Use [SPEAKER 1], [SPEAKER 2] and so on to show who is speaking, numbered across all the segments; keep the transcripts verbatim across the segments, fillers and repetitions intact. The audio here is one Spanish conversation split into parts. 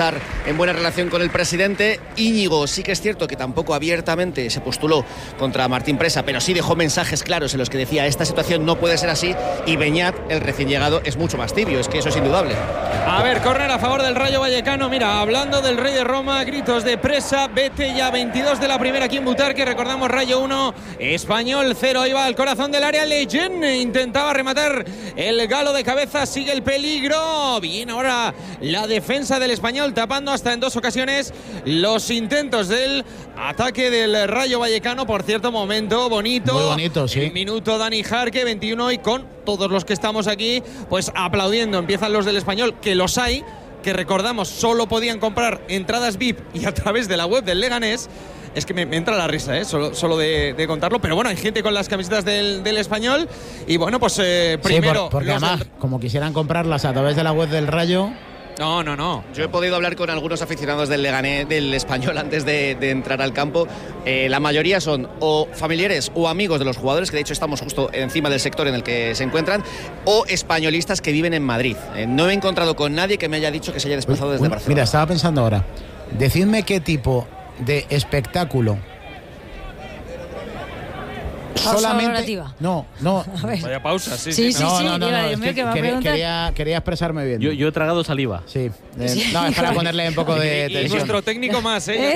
[SPEAKER 1] estar en buena relación con el presidente. Íñigo sí que es cierto que tampoco abiertamente se postuló contra Martín Presa, pero sí dejó mensajes claros en los que decía esta situación no puede ser así, y Beñat, el recién llegado, es mucho más tibio, es que eso es indudable.
[SPEAKER 2] A ver, córner a favor del Rayo Vallecano. Mira, hablando del Rey de Roma, gritos de Presa, vete ya, veintidós de la primera aquí en Butarque, recordamos Rayo uno, Español cero, iba al corazón del área, Leyen intentaba rematar el galo de cabeza, sigue el peligro, bien ahora la defensa del Español tapando hasta en dos ocasiones los intentos del ataque del Rayo Vallecano. Por cierto, momento bonito,
[SPEAKER 3] muy bonito, sí.
[SPEAKER 2] El minuto Dani Jarque, veintiuno, y con todos los que estamos aquí pues aplaudiendo. Empiezan los del Español, que los hay, que recordamos solo podían comprar entradas V I P y a través de la web del Leganés. Es que me, me entra la risa, ¿eh? solo, solo de, de contarlo. Pero bueno, hay gente con las camisetas del, del Español. Y bueno, pues eh, primero.
[SPEAKER 3] Sí, por, porque además, del... como quisieran comprarlas a través de la web del Rayo.
[SPEAKER 2] No, no, no.
[SPEAKER 1] Yo he podido hablar con algunos aficionados del Leganés, del Español, antes de, de entrar al campo. Eh, la mayoría son o familiares o amigos de los jugadores, que de hecho estamos justo encima del sector en el que se encuentran, o españolistas que viven en Madrid. Eh, no he encontrado con nadie que me haya dicho que se haya desplazado desde
[SPEAKER 3] uy,
[SPEAKER 1] Barcelona.
[SPEAKER 3] Mira, estaba pensando ahora. Decidme qué tipo de espectáculo solamente no no
[SPEAKER 2] vaya pausa sí
[SPEAKER 4] sí
[SPEAKER 2] sí,
[SPEAKER 4] sí,
[SPEAKER 3] no,
[SPEAKER 4] sí,
[SPEAKER 3] no, no, no,
[SPEAKER 4] iba,
[SPEAKER 3] es que
[SPEAKER 4] que
[SPEAKER 3] quería, quería, quería expresarme bien.
[SPEAKER 5] Yo, yo he tragado saliva.
[SPEAKER 3] Sí, eh, no, es para ponerle un poco de tensión.
[SPEAKER 2] Y nuestro técnico más, ¿eh?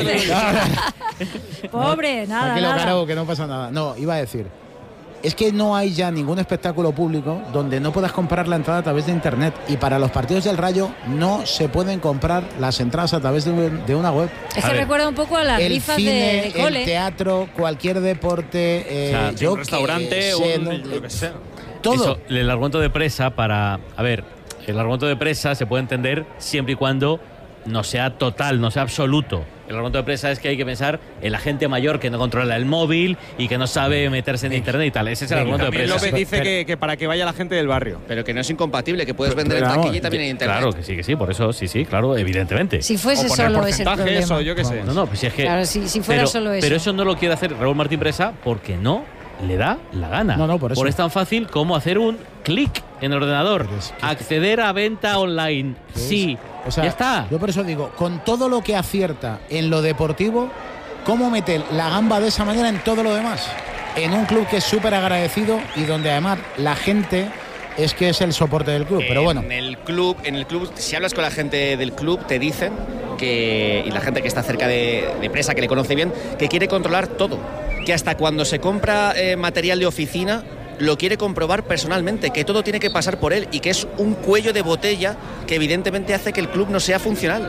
[SPEAKER 4] Pobre, nada,
[SPEAKER 3] Tranquilo,
[SPEAKER 4] nada.
[SPEAKER 3] Caro, que no pasa nada. No, iba a decir, es que no hay ya ningún espectáculo público donde no puedas comprar la entrada a través de internet, y para los partidos del Rayo no se pueden comprar las entradas a través de, de una web.
[SPEAKER 4] Es que recuerda un poco a las
[SPEAKER 3] el
[SPEAKER 4] rifas
[SPEAKER 3] cine,
[SPEAKER 4] de, de cole.
[SPEAKER 3] El teatro, cualquier deporte, eh,
[SPEAKER 5] o sea,
[SPEAKER 3] yo
[SPEAKER 2] un restaurante,
[SPEAKER 3] sé,
[SPEAKER 2] un,
[SPEAKER 3] no,
[SPEAKER 2] lo que sea.
[SPEAKER 3] todo.
[SPEAKER 5] Eso, el argumento de Presa para... A ver, el argumento de Presa se puede entender siempre y cuando no sea total, no sea absoluto. El argumento de Presa es que hay que pensar en la gente mayor que no controla el móvil y que no sabe meterse en internet y tal. Ese es el argumento de Presa.
[SPEAKER 2] López dice que, que para que vaya la gente del barrio.
[SPEAKER 1] Pero que no es incompatible, que puedes vender
[SPEAKER 3] pero,
[SPEAKER 1] en taquilla
[SPEAKER 3] vamos,
[SPEAKER 1] y también en internet.
[SPEAKER 5] Claro que sí, que sí, por eso, sí, sí, claro, evidentemente.
[SPEAKER 4] Si fuese solo ese el problema.
[SPEAKER 2] O yo qué sé.
[SPEAKER 5] No, no, pues si es que...
[SPEAKER 4] Claro, si, si fuera
[SPEAKER 5] pero,
[SPEAKER 4] solo eso.
[SPEAKER 5] Pero eso no lo quiere hacer Raúl Martín Presa porque no le da la gana.
[SPEAKER 3] No, no, por eso.
[SPEAKER 5] Por es tan fácil como hacer un clic en el ordenador.
[SPEAKER 3] Es que-
[SPEAKER 5] Acceder a venta online. Sí.
[SPEAKER 3] O sea,
[SPEAKER 5] ya está.
[SPEAKER 3] Yo por eso digo, con todo lo que acierta en lo deportivo, ¿cómo mete la gamba de esa manera en todo lo demás? En un club que es súper agradecido y donde además la gente es que es el soporte del club. Pero bueno.
[SPEAKER 1] En el club, en el club, si hablas con la gente del club, te dicen que, y la gente que está cerca de, de Presa, que le conoce bien, que quiere controlar todo. Que hasta cuando se compra eh, material de oficina, lo quiere comprobar personalmente, que todo tiene que pasar por él y que es un cuello de botella que evidentemente hace que el club no sea funcional.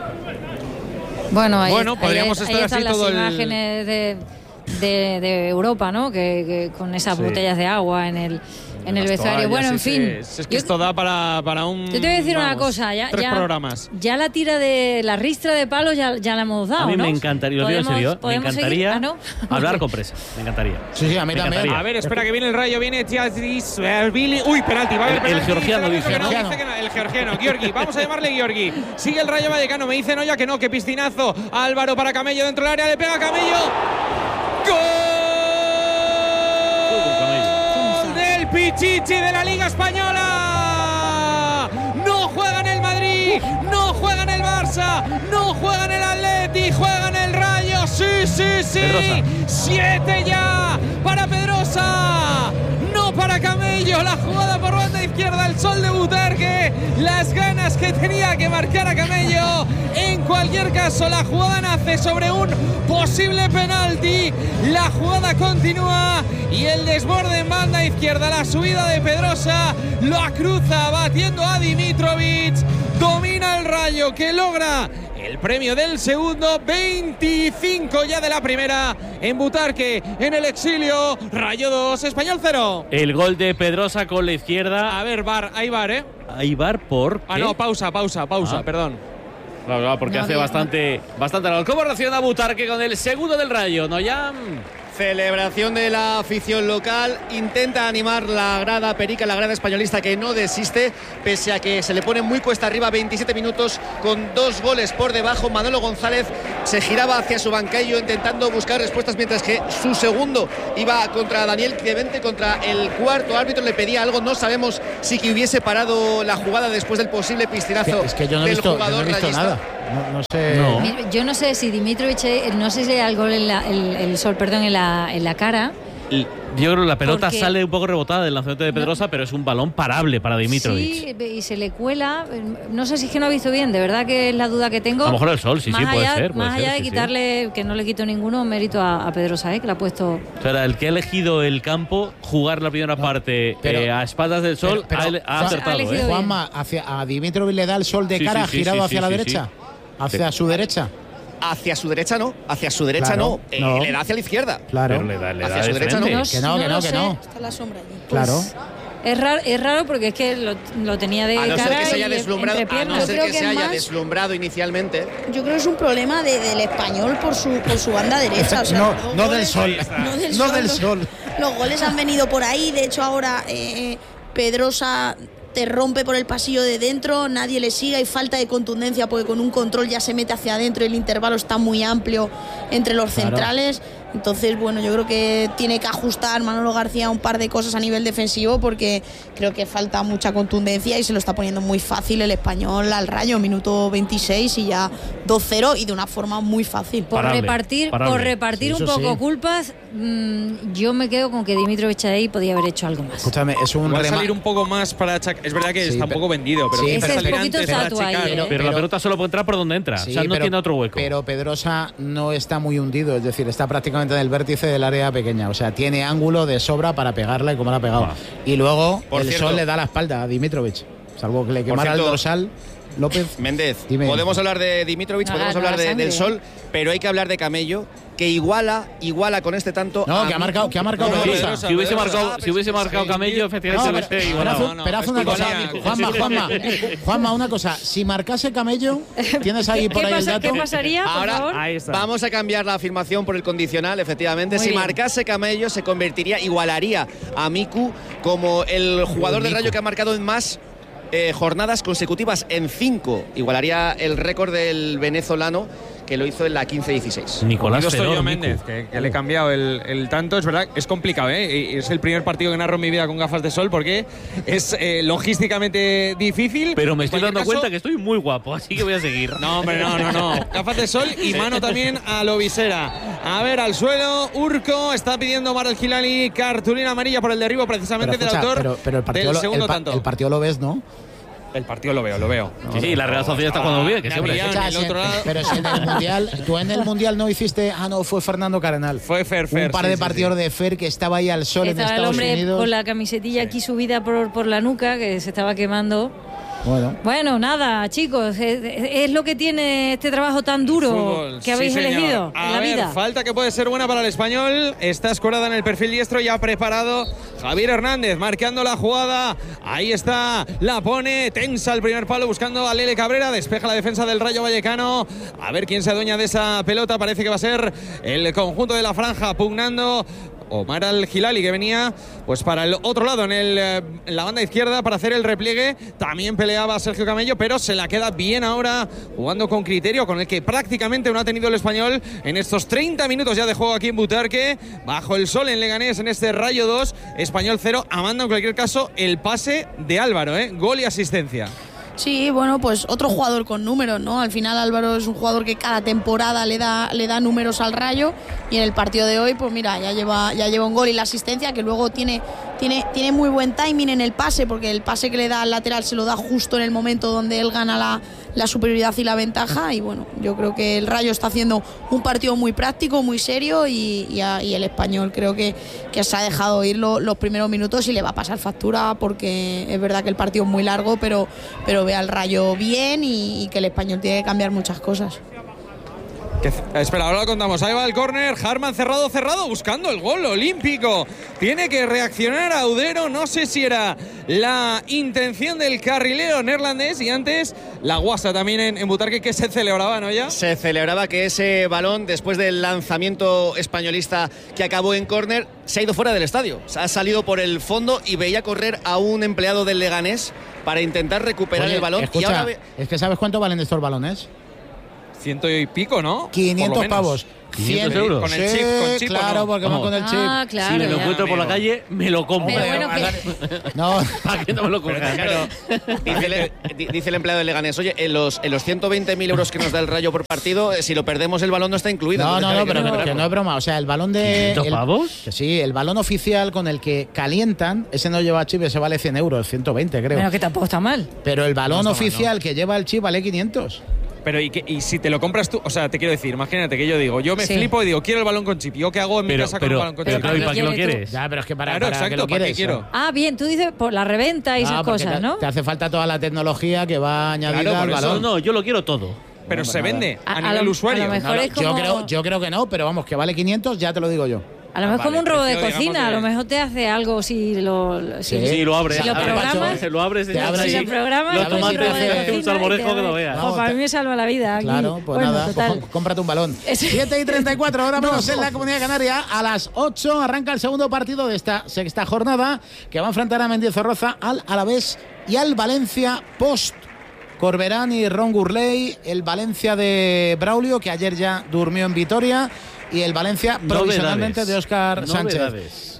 [SPEAKER 4] Bueno, ahí,
[SPEAKER 2] Bueno,
[SPEAKER 4] ahí-
[SPEAKER 2] podríamos
[SPEAKER 4] ahí
[SPEAKER 2] estar
[SPEAKER 4] están
[SPEAKER 2] así
[SPEAKER 4] las
[SPEAKER 2] todo el-
[SPEAKER 4] imágenes de, de, de Europa, ¿no? Que, que con esas
[SPEAKER 5] Sí.
[SPEAKER 4] botellas de agua en el en el
[SPEAKER 2] Las
[SPEAKER 4] vestuario.
[SPEAKER 2] toallas,
[SPEAKER 4] Bueno, en
[SPEAKER 2] sí,
[SPEAKER 4] fin.
[SPEAKER 2] sí. Es que
[SPEAKER 4] Yo-
[SPEAKER 2] esto da para, para un.
[SPEAKER 4] Yo te voy a decir una
[SPEAKER 2] vamos,
[SPEAKER 4] cosa, ya,
[SPEAKER 2] tres
[SPEAKER 4] ya,
[SPEAKER 2] programas.
[SPEAKER 4] ya la tira de la ristra de palos ya, ya la hemos dado,
[SPEAKER 5] A mí
[SPEAKER 4] ¿no?
[SPEAKER 5] me encantaría, lo digo en
[SPEAKER 4] ¿Podemos-
[SPEAKER 5] serio, me
[SPEAKER 4] podemos
[SPEAKER 5] encantaría
[SPEAKER 4] seguir? ¿Ah, no?
[SPEAKER 5] hablar con Presa. Me encantaría.
[SPEAKER 3] Sí, sí, a mí
[SPEAKER 5] Me
[SPEAKER 3] también.
[SPEAKER 5] encantaría.
[SPEAKER 2] A ver, espera que viene el Rayo, viene Tiatis, Billy. Uy, penalti, va a haber
[SPEAKER 5] El- el
[SPEAKER 2] penalti.
[SPEAKER 5] georgiano
[SPEAKER 2] dice
[SPEAKER 5] dice,
[SPEAKER 2] que no,
[SPEAKER 3] ¿no?
[SPEAKER 2] dice que no, el georgiano, Giorgi. Vamos a llamarle Giorgi. Sigue el Rayo Vallecano, me dice Noya que no, que piscinazo. Álvaro para Camello dentro del área, le pega a Camello. ¡Gol! Del Pichichi de la Liga Española. No juega en el Madrid, no juega en el Barça, no juega en el Atleti, juega en el Rayo. Sí, sí, sí.
[SPEAKER 5] Pedrosa.
[SPEAKER 2] Siete ya para Pedrosa. No para Camello. La jugada por banda izquierda, el Sol de Butarque. Las ganas que tenía que marcar a Camello. En cualquier caso, la jugada nace sobre un posible penalti. La jugada continúa y el desborde en banda izquierda, la subida de Pedrosa, lo cruza batiendo a Dimitrovic. Domina el Rayo, que logra el premio del segundo. Veinticinco ya de la primera en Butarque, en el exilio. Rayo dos, Español cero.
[SPEAKER 5] El gol de Pedrosa con la izquierda.
[SPEAKER 2] A ver, VAR, hay VAR, ¿eh?
[SPEAKER 5] Hay VAR por.
[SPEAKER 2] Ah,
[SPEAKER 5] ¿qué?
[SPEAKER 2] no, pausa, pausa, pausa,
[SPEAKER 5] Ah.
[SPEAKER 2] perdón.
[SPEAKER 5] Claro, claro, porque
[SPEAKER 4] No
[SPEAKER 5] hace
[SPEAKER 4] había-
[SPEAKER 5] bastante, bastante gol. ¿Cómo reacciona Butarque con el segundo del Rayo? Noyam.
[SPEAKER 1] Celebración de la afición local, intenta animar la grada perica, la grada españolista, que no desiste, pese a que se le pone muy cuesta arriba. Veintisiete minutos con dos goles por debajo. Manolo González se giraba hacia su banquillo intentando buscar respuestas, mientras que su segundo iba contra Daniel Clemente, contra el cuarto árbitro, le pedía algo. No sabemos si que hubiese parado la jugada después del posible piscinazo
[SPEAKER 3] Es que yo no he
[SPEAKER 1] del
[SPEAKER 3] visto, yo no
[SPEAKER 1] jugador
[SPEAKER 3] he visto
[SPEAKER 1] rayista.
[SPEAKER 3] nada. No, no sé.
[SPEAKER 5] No.
[SPEAKER 4] Mira, yo no sé si Dimitrovic, eh, no sé si le da el gol en la, el, el sol, perdón, en la, en la cara.
[SPEAKER 5] Yo creo que la pelota
[SPEAKER 4] Porque-
[SPEAKER 5] sale un poco rebotada del lanzamiento de Pedrosa, pero es un balón parable para Dimitrovic.
[SPEAKER 4] Sí, y se le cuela. No sé si es que no ha visto bien, de verdad que es la duda que tengo.
[SPEAKER 5] A lo mejor el sol, sí,
[SPEAKER 4] más
[SPEAKER 5] sí, puede
[SPEAKER 4] allá,
[SPEAKER 5] ser, puede
[SPEAKER 4] más
[SPEAKER 5] ser,
[SPEAKER 4] allá de
[SPEAKER 5] sí, sí.
[SPEAKER 4] quitarle, que no le quito ninguno mérito a, a Pedrosa, ¿eh? Que le ha puesto.
[SPEAKER 5] O sea, el que ha elegido el campo, jugar la primera parte
[SPEAKER 3] pero-
[SPEAKER 5] eh, a espaldas del sol,
[SPEAKER 3] pero-
[SPEAKER 5] ha,
[SPEAKER 3] pero-
[SPEAKER 5] ha
[SPEAKER 3] Juan-
[SPEAKER 5] acertado.
[SPEAKER 4] ha elegido
[SPEAKER 5] ¿eh?
[SPEAKER 4] bien.
[SPEAKER 3] Juanma, hacia, a Dimitrovic le da el sol de
[SPEAKER 5] Sí,
[SPEAKER 3] cara,
[SPEAKER 5] sí, sí,
[SPEAKER 3] girado
[SPEAKER 5] sí,
[SPEAKER 3] hacia
[SPEAKER 5] sí,
[SPEAKER 3] la
[SPEAKER 5] sí,
[SPEAKER 3] derecha.
[SPEAKER 5] sí.
[SPEAKER 3] Hacia su derecha.
[SPEAKER 1] Hacia su derecha no, hacia su derecha
[SPEAKER 3] Claro,
[SPEAKER 1] no, eh,
[SPEAKER 3] no.
[SPEAKER 1] le da hacia la izquierda.
[SPEAKER 3] Claro.
[SPEAKER 5] Pero le da, le
[SPEAKER 1] Hacia
[SPEAKER 5] da
[SPEAKER 1] su
[SPEAKER 5] de
[SPEAKER 1] derecha,
[SPEAKER 5] frente.
[SPEAKER 1] ¿no?
[SPEAKER 3] Que no, que
[SPEAKER 4] lo
[SPEAKER 3] no, que
[SPEAKER 4] sé.
[SPEAKER 3] no.
[SPEAKER 6] Está la sombra allí.
[SPEAKER 3] Claro.
[SPEAKER 4] Es raro, es raro porque es que lo, lo tenía de
[SPEAKER 1] A no ser
[SPEAKER 4] cara
[SPEAKER 1] que se haya
[SPEAKER 4] y
[SPEAKER 1] deslumbrado,
[SPEAKER 4] entre
[SPEAKER 1] a no
[SPEAKER 4] piernas.
[SPEAKER 1] ser
[SPEAKER 6] Yo creo
[SPEAKER 1] que
[SPEAKER 6] que
[SPEAKER 1] se
[SPEAKER 6] es
[SPEAKER 1] haya
[SPEAKER 6] más-
[SPEAKER 1] deslumbrado inicialmente.
[SPEAKER 6] Yo creo que es un problema de- del español por su, por su banda derecha. O sea,
[SPEAKER 3] no,
[SPEAKER 6] los dos
[SPEAKER 3] no del
[SPEAKER 6] goles-
[SPEAKER 3] sol.
[SPEAKER 6] No del
[SPEAKER 3] No
[SPEAKER 6] sol.
[SPEAKER 3] del
[SPEAKER 6] los-
[SPEAKER 3] sol.
[SPEAKER 6] Los goles han venido por ahí. De hecho, ahora eh, Pedrosa te rompe por el pasillo de dentro, nadie le sigue, hay falta de contundencia porque con un control ya se mete hacia adentro y el intervalo está muy amplio entre los
[SPEAKER 3] Claro.
[SPEAKER 6] centrales. Entonces, bueno, yo creo que tiene que ajustar Manolo García un par de cosas a nivel defensivo porque creo que falta mucha contundencia y se lo está poniendo muy fácil el español al Rayo, minuto veintiséis y ya dos cero y de una forma muy fácil.
[SPEAKER 4] Por
[SPEAKER 5] Parable,
[SPEAKER 4] repartir,
[SPEAKER 5] parable.
[SPEAKER 4] por repartir
[SPEAKER 3] Sí,
[SPEAKER 4] un
[SPEAKER 3] eso
[SPEAKER 4] poco
[SPEAKER 3] sí.
[SPEAKER 4] culpas, mmm, yo me quedo con que Dimitrovic ahí podía haber hecho algo más.
[SPEAKER 3] Escúchame, es un
[SPEAKER 2] Igual
[SPEAKER 3] rema-
[SPEAKER 2] salir un poco más para achacar. Es verdad que
[SPEAKER 3] Sí,
[SPEAKER 2] está un
[SPEAKER 3] pero-
[SPEAKER 2] poco vendido, pero
[SPEAKER 3] sí,
[SPEAKER 2] tiene que
[SPEAKER 3] pero-
[SPEAKER 2] salir
[SPEAKER 4] Ese poquito
[SPEAKER 2] antes para
[SPEAKER 4] estatua ahí,
[SPEAKER 2] achacar.
[SPEAKER 4] ¿eh?
[SPEAKER 5] Pero,
[SPEAKER 3] Pero-
[SPEAKER 5] la pelota solo puede entrar por donde entra.
[SPEAKER 3] Sí,
[SPEAKER 5] o sea, no
[SPEAKER 3] pero-
[SPEAKER 5] tiene otro hueco.
[SPEAKER 3] Pero Pedrosa no está muy hundido, es decir, está prácticamente en el vértice del área pequeña. O sea, tiene ángulo de sobra para pegarla y como la ha pegado.
[SPEAKER 5] Ah.
[SPEAKER 3] Y luego
[SPEAKER 1] Por
[SPEAKER 3] el
[SPEAKER 1] cierto-
[SPEAKER 3] sol le da la espalda a Dimitrovic. Salvo que le quemara el
[SPEAKER 1] cierto-
[SPEAKER 3] dorsal. López.
[SPEAKER 1] Méndez,
[SPEAKER 3] Dime.
[SPEAKER 1] podemos hablar de Dimitrovic,
[SPEAKER 4] No,
[SPEAKER 1] podemos
[SPEAKER 4] no,
[SPEAKER 1] hablar
[SPEAKER 4] la
[SPEAKER 1] de-
[SPEAKER 4] sangre,
[SPEAKER 1] del
[SPEAKER 4] ¿eh?
[SPEAKER 1] sol, pero hay que hablar de Camello, que iguala, iguala con este tanto.
[SPEAKER 3] No,
[SPEAKER 1] a
[SPEAKER 3] que ha
[SPEAKER 1] Miku.
[SPEAKER 3] marcado, que ha marcado
[SPEAKER 1] No, no,
[SPEAKER 5] Sí,
[SPEAKER 3] Pedrosa.
[SPEAKER 2] Pedrosa,
[SPEAKER 5] si hubiese
[SPEAKER 2] Pedrosa.
[SPEAKER 5] marcado, si hubiese marcado
[SPEAKER 2] Sí,
[SPEAKER 5] Camello,
[SPEAKER 2] sí.
[SPEAKER 5] efectivamente
[SPEAKER 3] No,
[SPEAKER 5] hubiese
[SPEAKER 3] pero,
[SPEAKER 5] igualado.
[SPEAKER 3] pero,
[SPEAKER 2] no, no,
[SPEAKER 3] pero haz
[SPEAKER 2] es
[SPEAKER 3] una
[SPEAKER 2] que
[SPEAKER 3] cosa,
[SPEAKER 2] igual-
[SPEAKER 3] Juanma, Juanma, Juanma, una cosa. Si marcase Camello, tienes ahí por
[SPEAKER 4] ¿Qué,
[SPEAKER 3] ahí el
[SPEAKER 4] pasa-
[SPEAKER 3] dato.
[SPEAKER 4] ¿Qué pasaría, por
[SPEAKER 1] Ahora
[SPEAKER 4] favor?
[SPEAKER 5] Ahí está.
[SPEAKER 1] vamos a cambiar la afirmación por el condicional, efectivamente.
[SPEAKER 4] Muy
[SPEAKER 1] si
[SPEAKER 4] bien.
[SPEAKER 1] marcase Camello, se convertiría, igualaría a Miku como el jugador del
[SPEAKER 3] Miku.
[SPEAKER 1] Rayo que ha marcado en más eh, jornadas consecutivas, en cinco. Igualaría el récord del venezolano que lo hizo en la quince dieciséis.
[SPEAKER 5] Nicolás
[SPEAKER 2] Yo estoy
[SPEAKER 5] Fedor,
[SPEAKER 2] yo,
[SPEAKER 5] Miku.
[SPEAKER 2] Méndez, que, que le he cambiado el, el tanto. Es verdad, es complicado, ¿eh? Y es el primer partido que narro en mi vida con gafas de sol porque es eh, logísticamente difícil.
[SPEAKER 5] Pero me
[SPEAKER 2] En
[SPEAKER 5] estoy
[SPEAKER 2] cualquier
[SPEAKER 5] dando
[SPEAKER 2] caso-
[SPEAKER 5] cuenta que estoy muy guapo, así que voy a seguir.
[SPEAKER 2] No, hombre, no, no, no. Gafas de sol y mano también a lo visera. A ver, al suelo, Urco está pidiendo Omar el Hilali cartulina amarilla por el derribo precisamente
[SPEAKER 3] Pero,
[SPEAKER 2] del
[SPEAKER 3] escucha,
[SPEAKER 2] autor
[SPEAKER 3] pero, pero el, partido
[SPEAKER 2] del
[SPEAKER 3] lo,
[SPEAKER 2] segundo
[SPEAKER 3] el, pa-
[SPEAKER 2] tanto.
[SPEAKER 3] el partido lo ves, ¿no?
[SPEAKER 2] El partido lo veo, lo veo.
[SPEAKER 5] Sí, sí, la Real Sociedad está jugando bien, que
[SPEAKER 2] me
[SPEAKER 5] siempre.
[SPEAKER 2] había-
[SPEAKER 3] Escucha,
[SPEAKER 2] el
[SPEAKER 3] si-
[SPEAKER 2] otro lado-
[SPEAKER 3] Pero si en el mundial, tú en el mundial no hiciste. Ah, no, fue Fernando Cardenal.
[SPEAKER 2] Fue Fer, Fer.
[SPEAKER 3] Un par
[SPEAKER 2] sí,
[SPEAKER 3] de
[SPEAKER 2] sí,
[SPEAKER 3] partidos
[SPEAKER 2] sí.
[SPEAKER 3] de Fer que estaba ahí al sol en
[SPEAKER 4] Estaba el
[SPEAKER 3] Estados
[SPEAKER 4] hombre
[SPEAKER 3] Unidos.
[SPEAKER 4] con la camisetilla aquí subida por, por la nuca, que se estaba quemando.
[SPEAKER 3] Bueno,
[SPEAKER 4] Bueno, nada, chicos, es, es lo que tiene este trabajo tan duro
[SPEAKER 2] Fútbol,
[SPEAKER 4] que habéis
[SPEAKER 2] sí, señor.
[SPEAKER 4] elegido
[SPEAKER 2] A
[SPEAKER 4] en la
[SPEAKER 2] ver,
[SPEAKER 4] vida.
[SPEAKER 2] falta que puede ser buena para el español. Está escorada en el perfil diestro, ya preparado Javier Hernández, marcando la jugada. Ahí está, la pone, tensa el primer palo, buscando a Lele Cabrera. Despeja la defensa del Rayo Vallecano. A ver quién se adueña de esa pelota. Parece que va a ser el conjunto de la franja, pugnando Omar al-Hilali, que venía pues para el otro lado en, el, eh, en la banda izquierda para hacer el repliegue. También peleaba Sergio Camello, pero se la queda bien ahora, jugando con criterio, con el que prácticamente no ha tenido el español en estos treinta minutos ya de juego aquí en Butarque. Bajo el sol en Leganés, en este Rayo dos, Español cero. Amanda, en cualquier caso, el pase de Álvaro, ¿eh? Gol y asistencia.
[SPEAKER 6] Sí, bueno, pues otro jugador con números, ¿no? Al final Álvaro es un jugador que cada temporada le da, le da números al Rayo y en el partido de hoy, pues mira, ya lleva, ya lleva un gol y la asistencia, que luego tiene, tiene, tiene muy buen timing en el pase, porque el pase que le da al lateral se lo da justo en el momento donde él gana la, la superioridad y la ventaja. Y bueno, yo creo que el Rayo está haciendo un partido muy práctico, muy serio y, y, a- y el español creo que, que se ha dejado ir lo- los primeros minutos y le va a pasar factura, porque es verdad que el partido es muy largo, pero, pero ve al Rayo bien y, y que el español tiene que cambiar muchas cosas.
[SPEAKER 2] Que, espera, ahora lo contamos. Ahí va el córner. Harman cerrado, cerrado, buscando el gol olímpico. Tiene que reaccionar Audero. No sé si era la intención del carrilero neerlandés. Y antes, la guasa también en, en Butarque, que se celebraba, ¿no? Ya.
[SPEAKER 1] Se celebraba que ese balón, después del lanzamiento españolista que acabó en córner, se ha ido fuera del estadio. Ha salido por el fondo y veía correr a un empleado del Leganés para intentar recuperar
[SPEAKER 3] oye,
[SPEAKER 1] el balón.
[SPEAKER 3] escucha,
[SPEAKER 1] y ahora ve-
[SPEAKER 3] es que ¿sabes cuánto valen estos balones?
[SPEAKER 2] ciento y pico, ¿no?
[SPEAKER 3] quinientos pavos.
[SPEAKER 5] quinientos euros.
[SPEAKER 2] Con el chip, con chip.
[SPEAKER 3] Claro,
[SPEAKER 2] no?
[SPEAKER 3] porque
[SPEAKER 5] Vamos.
[SPEAKER 3] van con el chip.
[SPEAKER 4] Ah, claro.
[SPEAKER 5] Si me lo
[SPEAKER 4] ya.
[SPEAKER 5] encuentro por la calle, me lo compro.
[SPEAKER 4] Pero bueno, que-
[SPEAKER 3] No,
[SPEAKER 5] ¿Para qué no me lo cojas?
[SPEAKER 1] Claro, dice, el, di- dice el empleado de Leganés, oye, en los, en los ciento veinte mil euros que nos da el Rayo por partido, eh, si lo perdemos el balón no está incluido.
[SPEAKER 3] no,
[SPEAKER 1] Entonces,
[SPEAKER 3] no, no,
[SPEAKER 1] claro, hay
[SPEAKER 3] pero
[SPEAKER 1] que
[SPEAKER 3] que, que
[SPEAKER 1] recuperarlo.
[SPEAKER 3] no es broma. O sea, el balón de.
[SPEAKER 5] ¿quinientos
[SPEAKER 3] el-
[SPEAKER 5] pavos?
[SPEAKER 3] que sí, el balón oficial con el que calientan, ese no lleva chip, ese vale cien euros, ciento veinte creo.
[SPEAKER 4] Bueno, que tampoco está mal.
[SPEAKER 3] Pero el balón
[SPEAKER 2] No está mal,
[SPEAKER 3] oficial que lleva el chip vale quinientos.
[SPEAKER 2] Pero ¿y, que, y si te lo compras tú, o sea, te quiero decir, imagínate que yo digo, yo me
[SPEAKER 4] Sí.
[SPEAKER 2] flipo y digo, quiero el balón con chip. ¿Yo qué hago en mi
[SPEAKER 5] Pero,
[SPEAKER 2] casa con
[SPEAKER 5] pero,
[SPEAKER 2] un balón con
[SPEAKER 5] pero
[SPEAKER 2] chip?
[SPEAKER 5] claro, ¿y
[SPEAKER 4] ¿Para
[SPEAKER 5] para qué lo
[SPEAKER 4] qué quieres tú?
[SPEAKER 5] quieres?
[SPEAKER 3] Ya, pero es que para,
[SPEAKER 2] Claro,
[SPEAKER 3] para
[SPEAKER 2] exacto,
[SPEAKER 3] que lo
[SPEAKER 2] ¿para qué
[SPEAKER 3] quieres.
[SPEAKER 2] quiero?
[SPEAKER 4] Ah, bien, tú dices por la reventa y
[SPEAKER 3] Ah,
[SPEAKER 4] esas
[SPEAKER 3] porque
[SPEAKER 4] cosas,
[SPEAKER 3] te,
[SPEAKER 4] ¿no?
[SPEAKER 3] te hace falta toda la tecnología que va añadida
[SPEAKER 2] Claro,
[SPEAKER 3] al
[SPEAKER 2] por eso
[SPEAKER 3] balón.
[SPEAKER 5] No, no, yo lo quiero todo.
[SPEAKER 2] Pero se vende a,
[SPEAKER 4] A- a
[SPEAKER 2] nivel
[SPEAKER 4] lo-
[SPEAKER 2] usuario.
[SPEAKER 4] a lo mejor
[SPEAKER 3] No,
[SPEAKER 4] es
[SPEAKER 3] yo,
[SPEAKER 4] como-
[SPEAKER 3] creo, yo creo que no, pero vamos, que vale quinientos, ya te lo digo yo.
[SPEAKER 4] A lo mejor
[SPEAKER 2] Ah,
[SPEAKER 4] como un
[SPEAKER 2] vale,
[SPEAKER 4] robo de
[SPEAKER 2] precio, digamos,
[SPEAKER 4] cocina, a lo
[SPEAKER 2] de-
[SPEAKER 4] mejor te hace algo si lo, si,
[SPEAKER 3] Sí.
[SPEAKER 5] Sí, lo abres.
[SPEAKER 4] Si lo
[SPEAKER 5] abres,
[SPEAKER 4] programas,
[SPEAKER 5] lo abres,
[SPEAKER 3] te
[SPEAKER 5] te
[SPEAKER 3] abres
[SPEAKER 4] si
[SPEAKER 3] sí.
[SPEAKER 4] lo programas,
[SPEAKER 5] Los
[SPEAKER 4] pues, si
[SPEAKER 5] tomates
[SPEAKER 4] robo de
[SPEAKER 5] hace un
[SPEAKER 4] cocina y
[SPEAKER 5] salmorejo
[SPEAKER 4] te
[SPEAKER 5] que lo
[SPEAKER 4] abre.
[SPEAKER 5] veas.
[SPEAKER 4] Jo, para mí me salva la vida aquí.
[SPEAKER 3] Claro, pues
[SPEAKER 4] Bueno,
[SPEAKER 3] nada, pues
[SPEAKER 4] total.
[SPEAKER 3] com- cómprate un balón.
[SPEAKER 4] Ese-
[SPEAKER 3] siete y treinta y cuatro, ahora menos en la Comunidad Canaria. A las ocho arranca el segundo partido de esta sexta jornada que va a enfrentar a Mendizorroza, al Alavés y al Valencia post Corberán y Ron Gurley. El Valencia de Braulio, que ayer ya durmió en Vitoria, y el Valencia provisionalmente
[SPEAKER 5] Novedades.
[SPEAKER 3] de Óscar Sánchez.
[SPEAKER 5] Novedades.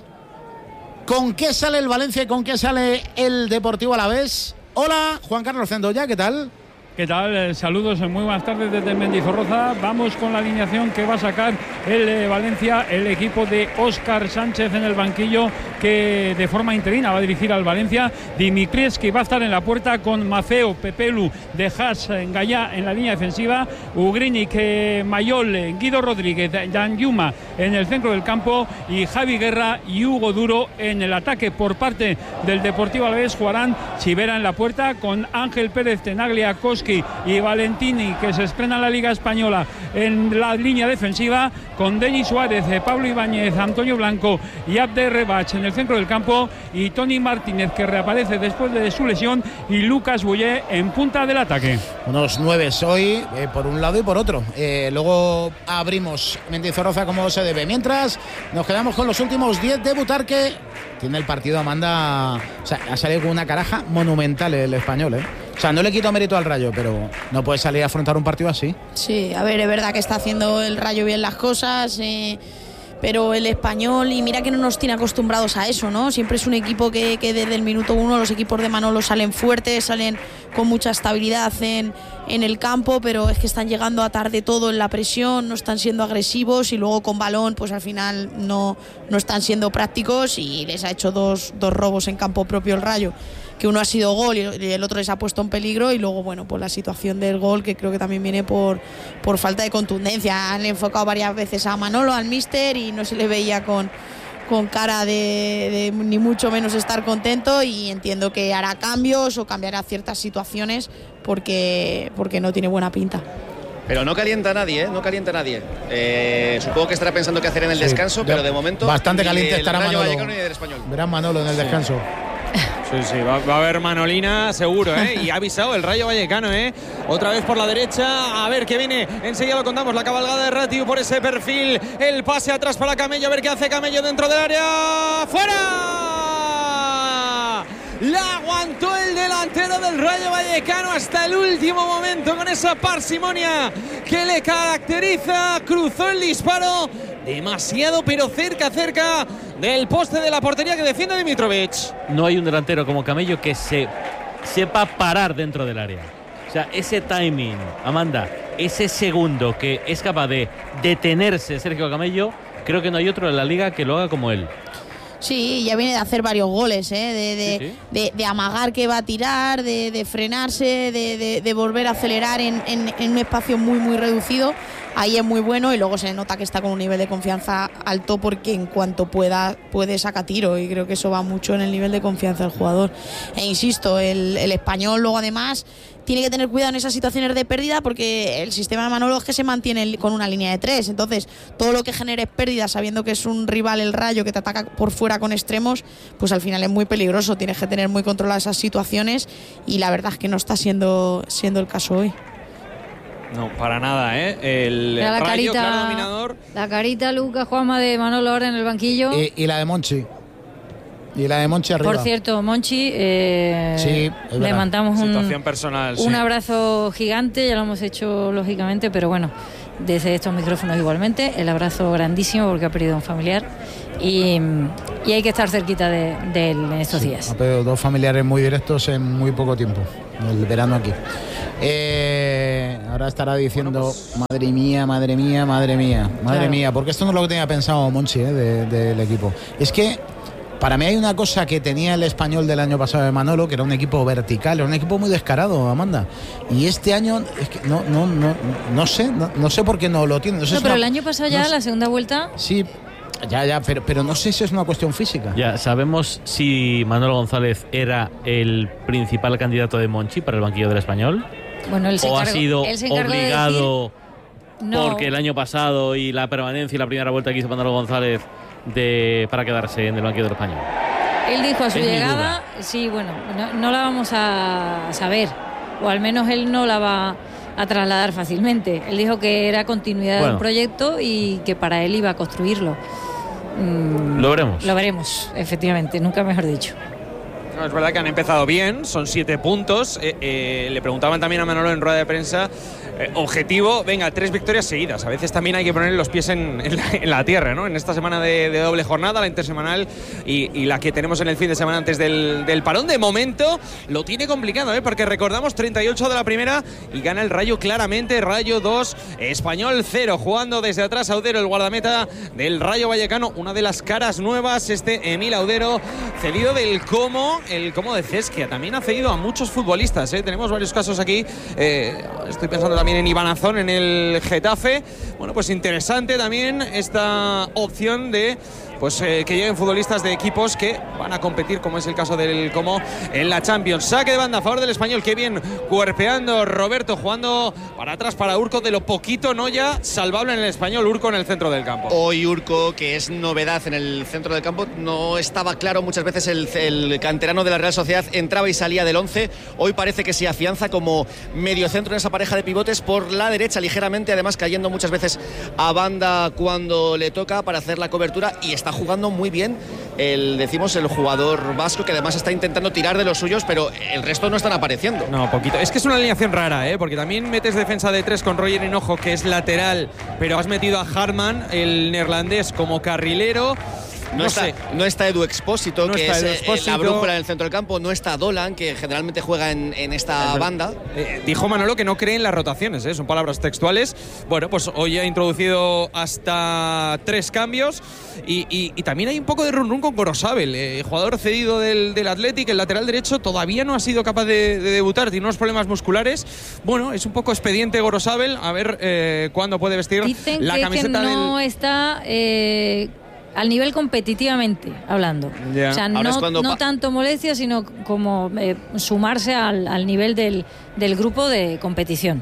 [SPEAKER 3] ¿Con qué sale el Valencia y con qué sale el Deportivo Alavés? Hola, Juan Carlos Cendoya, ¿qué tal?
[SPEAKER 7] ¿Qué tal? Eh, Saludos, eh, muy buenas tardes desde Mendizorroza. Vamos con la alineación que va a sacar el eh, Valencia, el equipo de Óscar Sánchez en el banquillo, que de forma interina va a dirigir al Valencia. Dimitrievski va a estar en la puerta con Maceo, Pepelu, De Haas, Gallá en la línea defensiva, Ugrinic, eh, Mayol, eh, Guido Rodríguez, Dan Yuma en el centro del campo y Javi Guerra y Hugo Duro en el ataque. Por parte del Deportivo Alavés jugarán Chivera en la puerta con Ángel Pérez, Tenaglia, Koski y Valentini, que se estrena en la Liga Española en la línea defensiva, con Denis Suárez, eh, Pablo Ibáñez, Antonio Blanco y Abder Rebach en el centro del campo, y Tony Martínez, que reaparece después de su lesión, y Lucas Boyé en punta del ataque.
[SPEAKER 3] Unos nueve hoy, eh, por un lado y por otro. Eh, luego abrimos Mendizorroza como se debe. Mientras nos quedamos con los últimos diez de Butarque. Tiene el partido Amanda. O sea, ha salido con una caraja monumental el español, ¿eh? O sea, no le quito mérito al Rayo, pero no puede salir a afrontar un partido así.
[SPEAKER 6] Sí, a ver, es verdad que está haciendo el Rayo bien las cosas, eh, pero el español, y mira que no nos tiene acostumbrados a eso, ¿no? Siempre es un equipo que, que desde el minuto uno los equipos de Manolo salen fuertes, salen con mucha estabilidad en, en el campo, pero es que están llegando a tarde todo en la presión, no están siendo agresivos y luego con balón, pues al final no, no están siendo prácticos, y les ha hecho dos, dos robos en campo propio el Rayo, que uno ha sido gol y el otro les ha puesto en peligro, y luego, bueno, pues la situación del gol, que creo que también viene por, por falta de contundencia. Han enfocado varias veces a Manolo, al míster, y no se le veía con, con cara de, de ni mucho menos estar contento, y entiendo que hará cambios o cambiará ciertas situaciones porque, porque no tiene buena pinta.
[SPEAKER 1] Pero no calienta a nadie, ¿eh? No calienta a nadie. Eh, supongo que estará pensando qué hacer en el
[SPEAKER 3] Sí,
[SPEAKER 1] descanso,
[SPEAKER 3] ya
[SPEAKER 1] pero de momento
[SPEAKER 3] bastante
[SPEAKER 1] ni
[SPEAKER 3] caliente
[SPEAKER 1] del
[SPEAKER 3] estará
[SPEAKER 1] Rayo
[SPEAKER 3] Manolo.
[SPEAKER 1] Vallecano ni del Español.
[SPEAKER 3] Verán Manolo en el descanso.
[SPEAKER 2] Sí, sí, va, va a haber Manolina seguro, ¿eh? Y ha avisado el Rayo Vallecano, ¿eh? Otra vez por la derecha, a ver qué viene. Enseguida lo contamos, la cabalgada de Ratiu por ese perfil. El pase atrás para Camello, a ver qué hace Camello dentro del área. ¡Fuera! La aguantó el delantero del Rayo Vallecano hasta el último momento con esa parsimonia que le caracteriza. Cruzó el disparo demasiado, pero cerca, cerca del poste de la portería que defiende Dimitrovic.
[SPEAKER 5] No hay un delantero como Camello que se sepa parar dentro del área. O sea, ese timing, Amanda, ese segundo que es capaz de detenerse Sergio Camello, creo que no hay otro en la liga que lo haga como él.
[SPEAKER 6] Sí, ya viene de hacer varios goles, ¿eh? de, de,
[SPEAKER 5] Sí, sí.
[SPEAKER 6] de, de amagar que va a tirar, de, de frenarse, de, de, de volver a acelerar en, en, en un espacio muy, muy reducido. Ahí es muy bueno, y luego se nota que está con un nivel de confianza alto, porque en cuanto pueda, puede sacar tiro, y creo que eso va mucho en el nivel de confianza del jugador. E insisto, el, el español luego además tiene que tener cuidado en esas situaciones de pérdida, porque el sistema de Manolo es que se mantiene con una línea de tres. Entonces, todo lo que genere pérdida, sabiendo que es un rival el Rayo que te ataca por fuera con extremos, pues al final es muy peligroso. Tienes que tener muy controladas esas situaciones, y la verdad es que no está siendo, siendo el caso hoy.
[SPEAKER 2] No, para nada, ¿eh? El
[SPEAKER 4] Mira la
[SPEAKER 2] Rayo,
[SPEAKER 4] carita,
[SPEAKER 2] claro dominador.
[SPEAKER 4] la carita Lucas Juanma de Manolo ahora en el banquillo.
[SPEAKER 3] Y, y la de Monchi. Y la de Monchi arriba.
[SPEAKER 4] Por cierto, Monchi, eh,
[SPEAKER 3] sí,
[SPEAKER 4] le mandamos un,
[SPEAKER 8] situación personal,
[SPEAKER 4] un
[SPEAKER 8] sí.
[SPEAKER 4] abrazo gigante, ya lo hemos hecho lógicamente, pero bueno, desde estos micrófonos igualmente, el abrazo grandísimo porque ha perdido a un familiar y, y hay que estar cerquita de, de él en estos
[SPEAKER 3] sí,
[SPEAKER 4] días.
[SPEAKER 3] Ha perdido dos familiares muy directos en muy poco tiempo, el verano aquí. Eh, ahora estará diciendo, bueno, pues, madre mía, madre mía, madre mía, madre claro. mía, porque esto no es lo que tenía pensado Monchi, eh, de, del equipo. Es que para mí hay una cosa que tenía el Español del año pasado de Manolo, que era un equipo vertical, era un equipo muy descarado, Amanda. Y este año es que no, no, no, no sé, no, no sé por qué no lo tiene. No, sé
[SPEAKER 4] no
[SPEAKER 3] si
[SPEAKER 4] pero
[SPEAKER 3] una,
[SPEAKER 4] el año pasado ya,
[SPEAKER 3] no,
[SPEAKER 4] la segunda vuelta.
[SPEAKER 3] Sí, ya, ya, pero, pero no sé si es una cuestión física.
[SPEAKER 5] Ya, ¿sabemos si Manolo González era el principal candidato de Monchi para el banquillo del Español?
[SPEAKER 4] Bueno, él se
[SPEAKER 5] ¿O
[SPEAKER 4] encargó,
[SPEAKER 5] ha sido
[SPEAKER 4] él se encargó
[SPEAKER 5] obligado
[SPEAKER 4] de decir, no.
[SPEAKER 5] porque el año pasado y la permanencia y la primera vuelta que hizo Manolo González de, para quedarse en el banquillo del Español?
[SPEAKER 4] Él dijo a su
[SPEAKER 5] es
[SPEAKER 4] llegada, sí, bueno, no, no la vamos a saber, o al menos él no la va a trasladar fácilmente. Él dijo que era continuidad bueno. de un proyecto y que para él iba a construirlo.
[SPEAKER 5] Mm, lo veremos.
[SPEAKER 4] Lo veremos, efectivamente, nunca mejor dicho.
[SPEAKER 8] No, es verdad que han empezado bien, son siete puntos. Eh, eh, le preguntaban también a Manolo en rueda de prensa, eh, objetivo, venga, tres victorias seguidas. A veces también hay que poner los pies en, en, la, en la tierra, ¿no? En esta semana de, de doble jornada, la intersemanal y, y la que tenemos en el fin de semana antes del, del parón. De momento lo tiene complicado, ¿eh? Porque recordamos treinta y ocho de la primera y gana el Rayo claramente. Rayo dos, Español cero, jugando desde atrás Audero, el guardameta del Rayo Vallecano. Una de las caras nuevas, este Emil Audero, cedido del Como. El Como de Cesquia también ha cedido a muchos futbolistas, ¿eh? Tenemos varios casos aquí. Eh, estoy pensando también en Iván Azón en el Getafe. Bueno, pues interesante también esta opción de pues eh, que lleguen futbolistas de equipos que van a competir, como es el caso del Como en la Champions. Saque de banda a favor del Español, qué bien cuerpeando Roberto, jugando para atrás para Urco, de lo poquito no ya salvable en el Español. Urco en el centro del campo.
[SPEAKER 1] Hoy Urco, que es novedad en el centro del campo, no estaba claro muchas veces el, el canterano de la Real Sociedad, entraba y salía del once. Hoy parece que se afianza como medio centro en esa pareja de pivotes por la derecha ligeramente, además cayendo muchas veces a banda cuando le toca para hacer la cobertura, y está Está jugando muy bien el, decimos, el jugador vasco, que además está intentando tirar de los suyos, pero el resto no están apareciendo.
[SPEAKER 8] No, poquito. Es que es una alineación rara, ¿eh? Porque también metes defensa de tres con Roger Hinojo, que es lateral, pero has metido a Harman, el neerlandés, como carrilero.
[SPEAKER 1] No,
[SPEAKER 8] no,
[SPEAKER 1] está,
[SPEAKER 8] sé.
[SPEAKER 1] no está Edu Expósito,
[SPEAKER 8] no
[SPEAKER 1] que
[SPEAKER 8] está
[SPEAKER 1] es
[SPEAKER 8] Edu
[SPEAKER 1] eh,
[SPEAKER 8] Expósito.
[SPEAKER 1] la brújula en el centro del campo. No está Dolan, que generalmente juega en, en esta
[SPEAKER 8] es
[SPEAKER 1] banda.
[SPEAKER 8] Eh, dijo Manolo que no cree en las rotaciones, ¿eh? Son palabras textuales. Bueno, pues hoy ha introducido hasta tres cambios. Y, y, y también hay un poco de run run con Gorosabel, eh, jugador cedido del, del Athletic, el lateral derecho, todavía no ha sido capaz de, de debutar, tiene unos problemas musculares. Bueno, es un poco expediente Gorosabel, a ver eh, cuándo puede vestir
[SPEAKER 4] Dicen
[SPEAKER 8] la
[SPEAKER 4] que,
[SPEAKER 8] camiseta
[SPEAKER 4] que no
[SPEAKER 8] del...
[SPEAKER 4] está eh, al nivel competitivamente hablando.
[SPEAKER 8] Yeah.
[SPEAKER 4] O sea, no, no tanto molestia, sino como eh, sumarse al, al nivel del, del grupo de competición.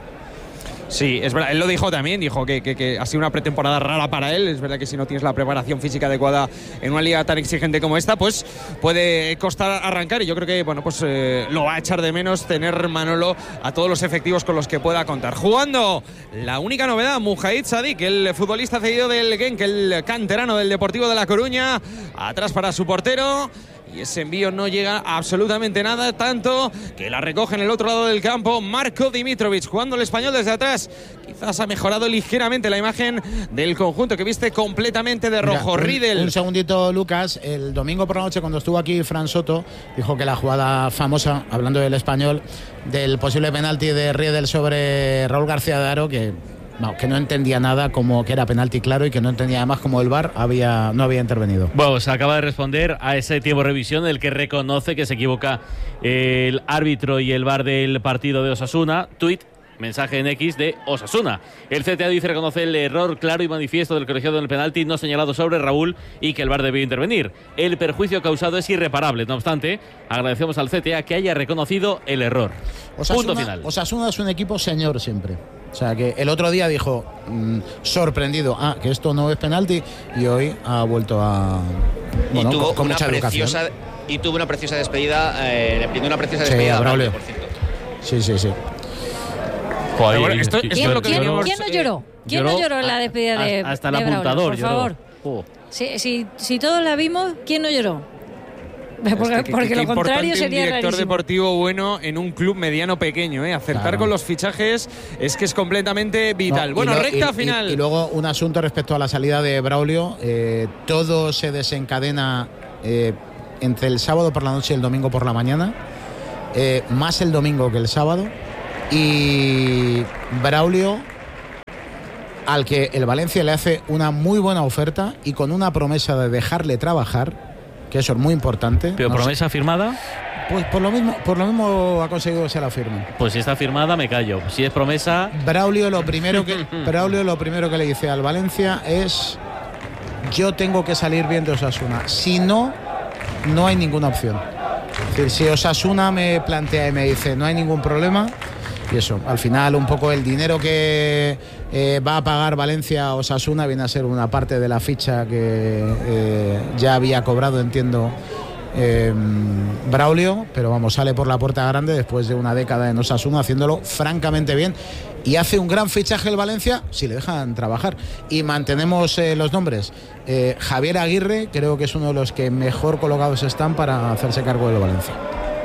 [SPEAKER 8] Sí, es verdad, él lo dijo también, dijo que, que, que ha sido una pretemporada rara para él. Es verdad que si no tienes la preparación física adecuada en una liga tan exigente como esta, pues puede costar arrancar, y yo creo que bueno, pues eh, lo va a echar de menos tener Manolo a todos los efectivos con los que pueda contar. Jugando la única novedad, Mujahid Sadik, el futbolista cedido del Genk, el canterano del Deportivo de La Coruña, atrás para su portero. Y ese envío no llega a absolutamente nada, tanto que la recoge en el otro lado del campo Marko Dimitrovic, jugando el Español desde atrás. Quizás ha mejorado ligeramente la imagen del conjunto, que viste completamente de rojo. Mira, Riedel.
[SPEAKER 3] Un, un segundito, Lucas. El domingo por la noche, cuando estuvo aquí Fran Soto, dijo que la jugada famosa, hablando del Español, del posible penalti de Riedel sobre Raúl García de Haro, que... No, que no entendía nada, como que era penalti claro, y que no entendía además como el V A R había, no había intervenido.
[SPEAKER 5] Bueno, se acaba de responder a ese tiempo de revisión en el que reconoce que se equivoca el árbitro y el V A R del partido de Osasuna. Tuit, mensaje en X de Osasuna. El C T A dice reconoce el error claro y manifiesto del colegiado en el penalti no señalado sobre Raúl y que el V A R debió intervenir. El perjuicio causado es irreparable. No obstante, agradecemos al C T A que haya reconocido el error.
[SPEAKER 3] Osasuna,
[SPEAKER 5] Punto final.
[SPEAKER 3] Osasuna es un equipo señor siempre. O sea, que el otro día dijo, mmm, sorprendido, ah, que esto no es penalti, y hoy ha vuelto a... Bueno,
[SPEAKER 1] y tuvo
[SPEAKER 3] con, con
[SPEAKER 1] una
[SPEAKER 3] mucha
[SPEAKER 1] preciosa
[SPEAKER 3] educación.
[SPEAKER 1] Y tuvo una preciosa despedida, eh, le pidió una preciosa
[SPEAKER 3] sí,
[SPEAKER 1] despedida
[SPEAKER 3] a Braulio,
[SPEAKER 1] por cierto.
[SPEAKER 3] Sí, sí, sí.
[SPEAKER 5] Joder,
[SPEAKER 8] bueno, esto, esto
[SPEAKER 4] ¿Quién,
[SPEAKER 8] es lo que
[SPEAKER 4] ¿quién,
[SPEAKER 8] teníamos,
[SPEAKER 4] ¿quién no lloró? ¿Quién
[SPEAKER 5] lloró
[SPEAKER 4] no lloró en la despedida de
[SPEAKER 5] hasta el
[SPEAKER 4] de Braulio,
[SPEAKER 5] apuntador
[SPEAKER 4] por
[SPEAKER 5] lloró.
[SPEAKER 4] favor?
[SPEAKER 5] Oh.
[SPEAKER 4] Si, si, si todos la vimos, ¿quién no lloró? Porque,
[SPEAKER 8] es que,
[SPEAKER 4] porque
[SPEAKER 8] que,
[SPEAKER 4] lo
[SPEAKER 8] que
[SPEAKER 4] contrario sería
[SPEAKER 8] un director
[SPEAKER 4] rarísimo.
[SPEAKER 8] deportivo bueno en un club mediano pequeño, ¿eh? Acertar
[SPEAKER 3] Claro.
[SPEAKER 8] con los fichajes es que es completamente vital.
[SPEAKER 3] No,
[SPEAKER 8] bueno,
[SPEAKER 3] y lo-
[SPEAKER 8] recta
[SPEAKER 3] y-
[SPEAKER 8] final.
[SPEAKER 3] Y, y luego un asunto respecto a la salida de Braulio. Eh, todo se desencadena eh, entre el sábado por la noche y el domingo por la mañana. Eh, más el domingo que el sábado. Y Braulio, al que el Valencia le hace una muy buena oferta y con una promesa de dejarle trabajar, que eso es muy importante.
[SPEAKER 5] ¿Pero
[SPEAKER 3] No sé.
[SPEAKER 5] promesa firmada?
[SPEAKER 3] Pues por lo mismo, por lo mismo ha conseguido que se la firme.
[SPEAKER 5] Pues si está firmada, me callo. Si es promesa.
[SPEAKER 3] Braulio lo primero que Braulio lo primero que le dice al Valencia es: yo tengo que salir bien de Osasuna. Si no, no hay ninguna opción. Es decir, si Osasuna me plantea y me dice no hay ningún problema, y eso, al final un poco el dinero que eh, va a pagar Valencia a Osasuna viene a ser una parte de la ficha que eh, ya había cobrado, entiendo, eh, Braulio, pero vamos, sale por la puerta grande después de una década en Osasuna haciéndolo francamente bien, y hace un gran fichaje el Valencia si le dejan trabajar. Y mantenemos eh, los nombres. eh, Javier Aguirre creo que es uno de los que mejor colocados están para hacerse cargo del Valencia.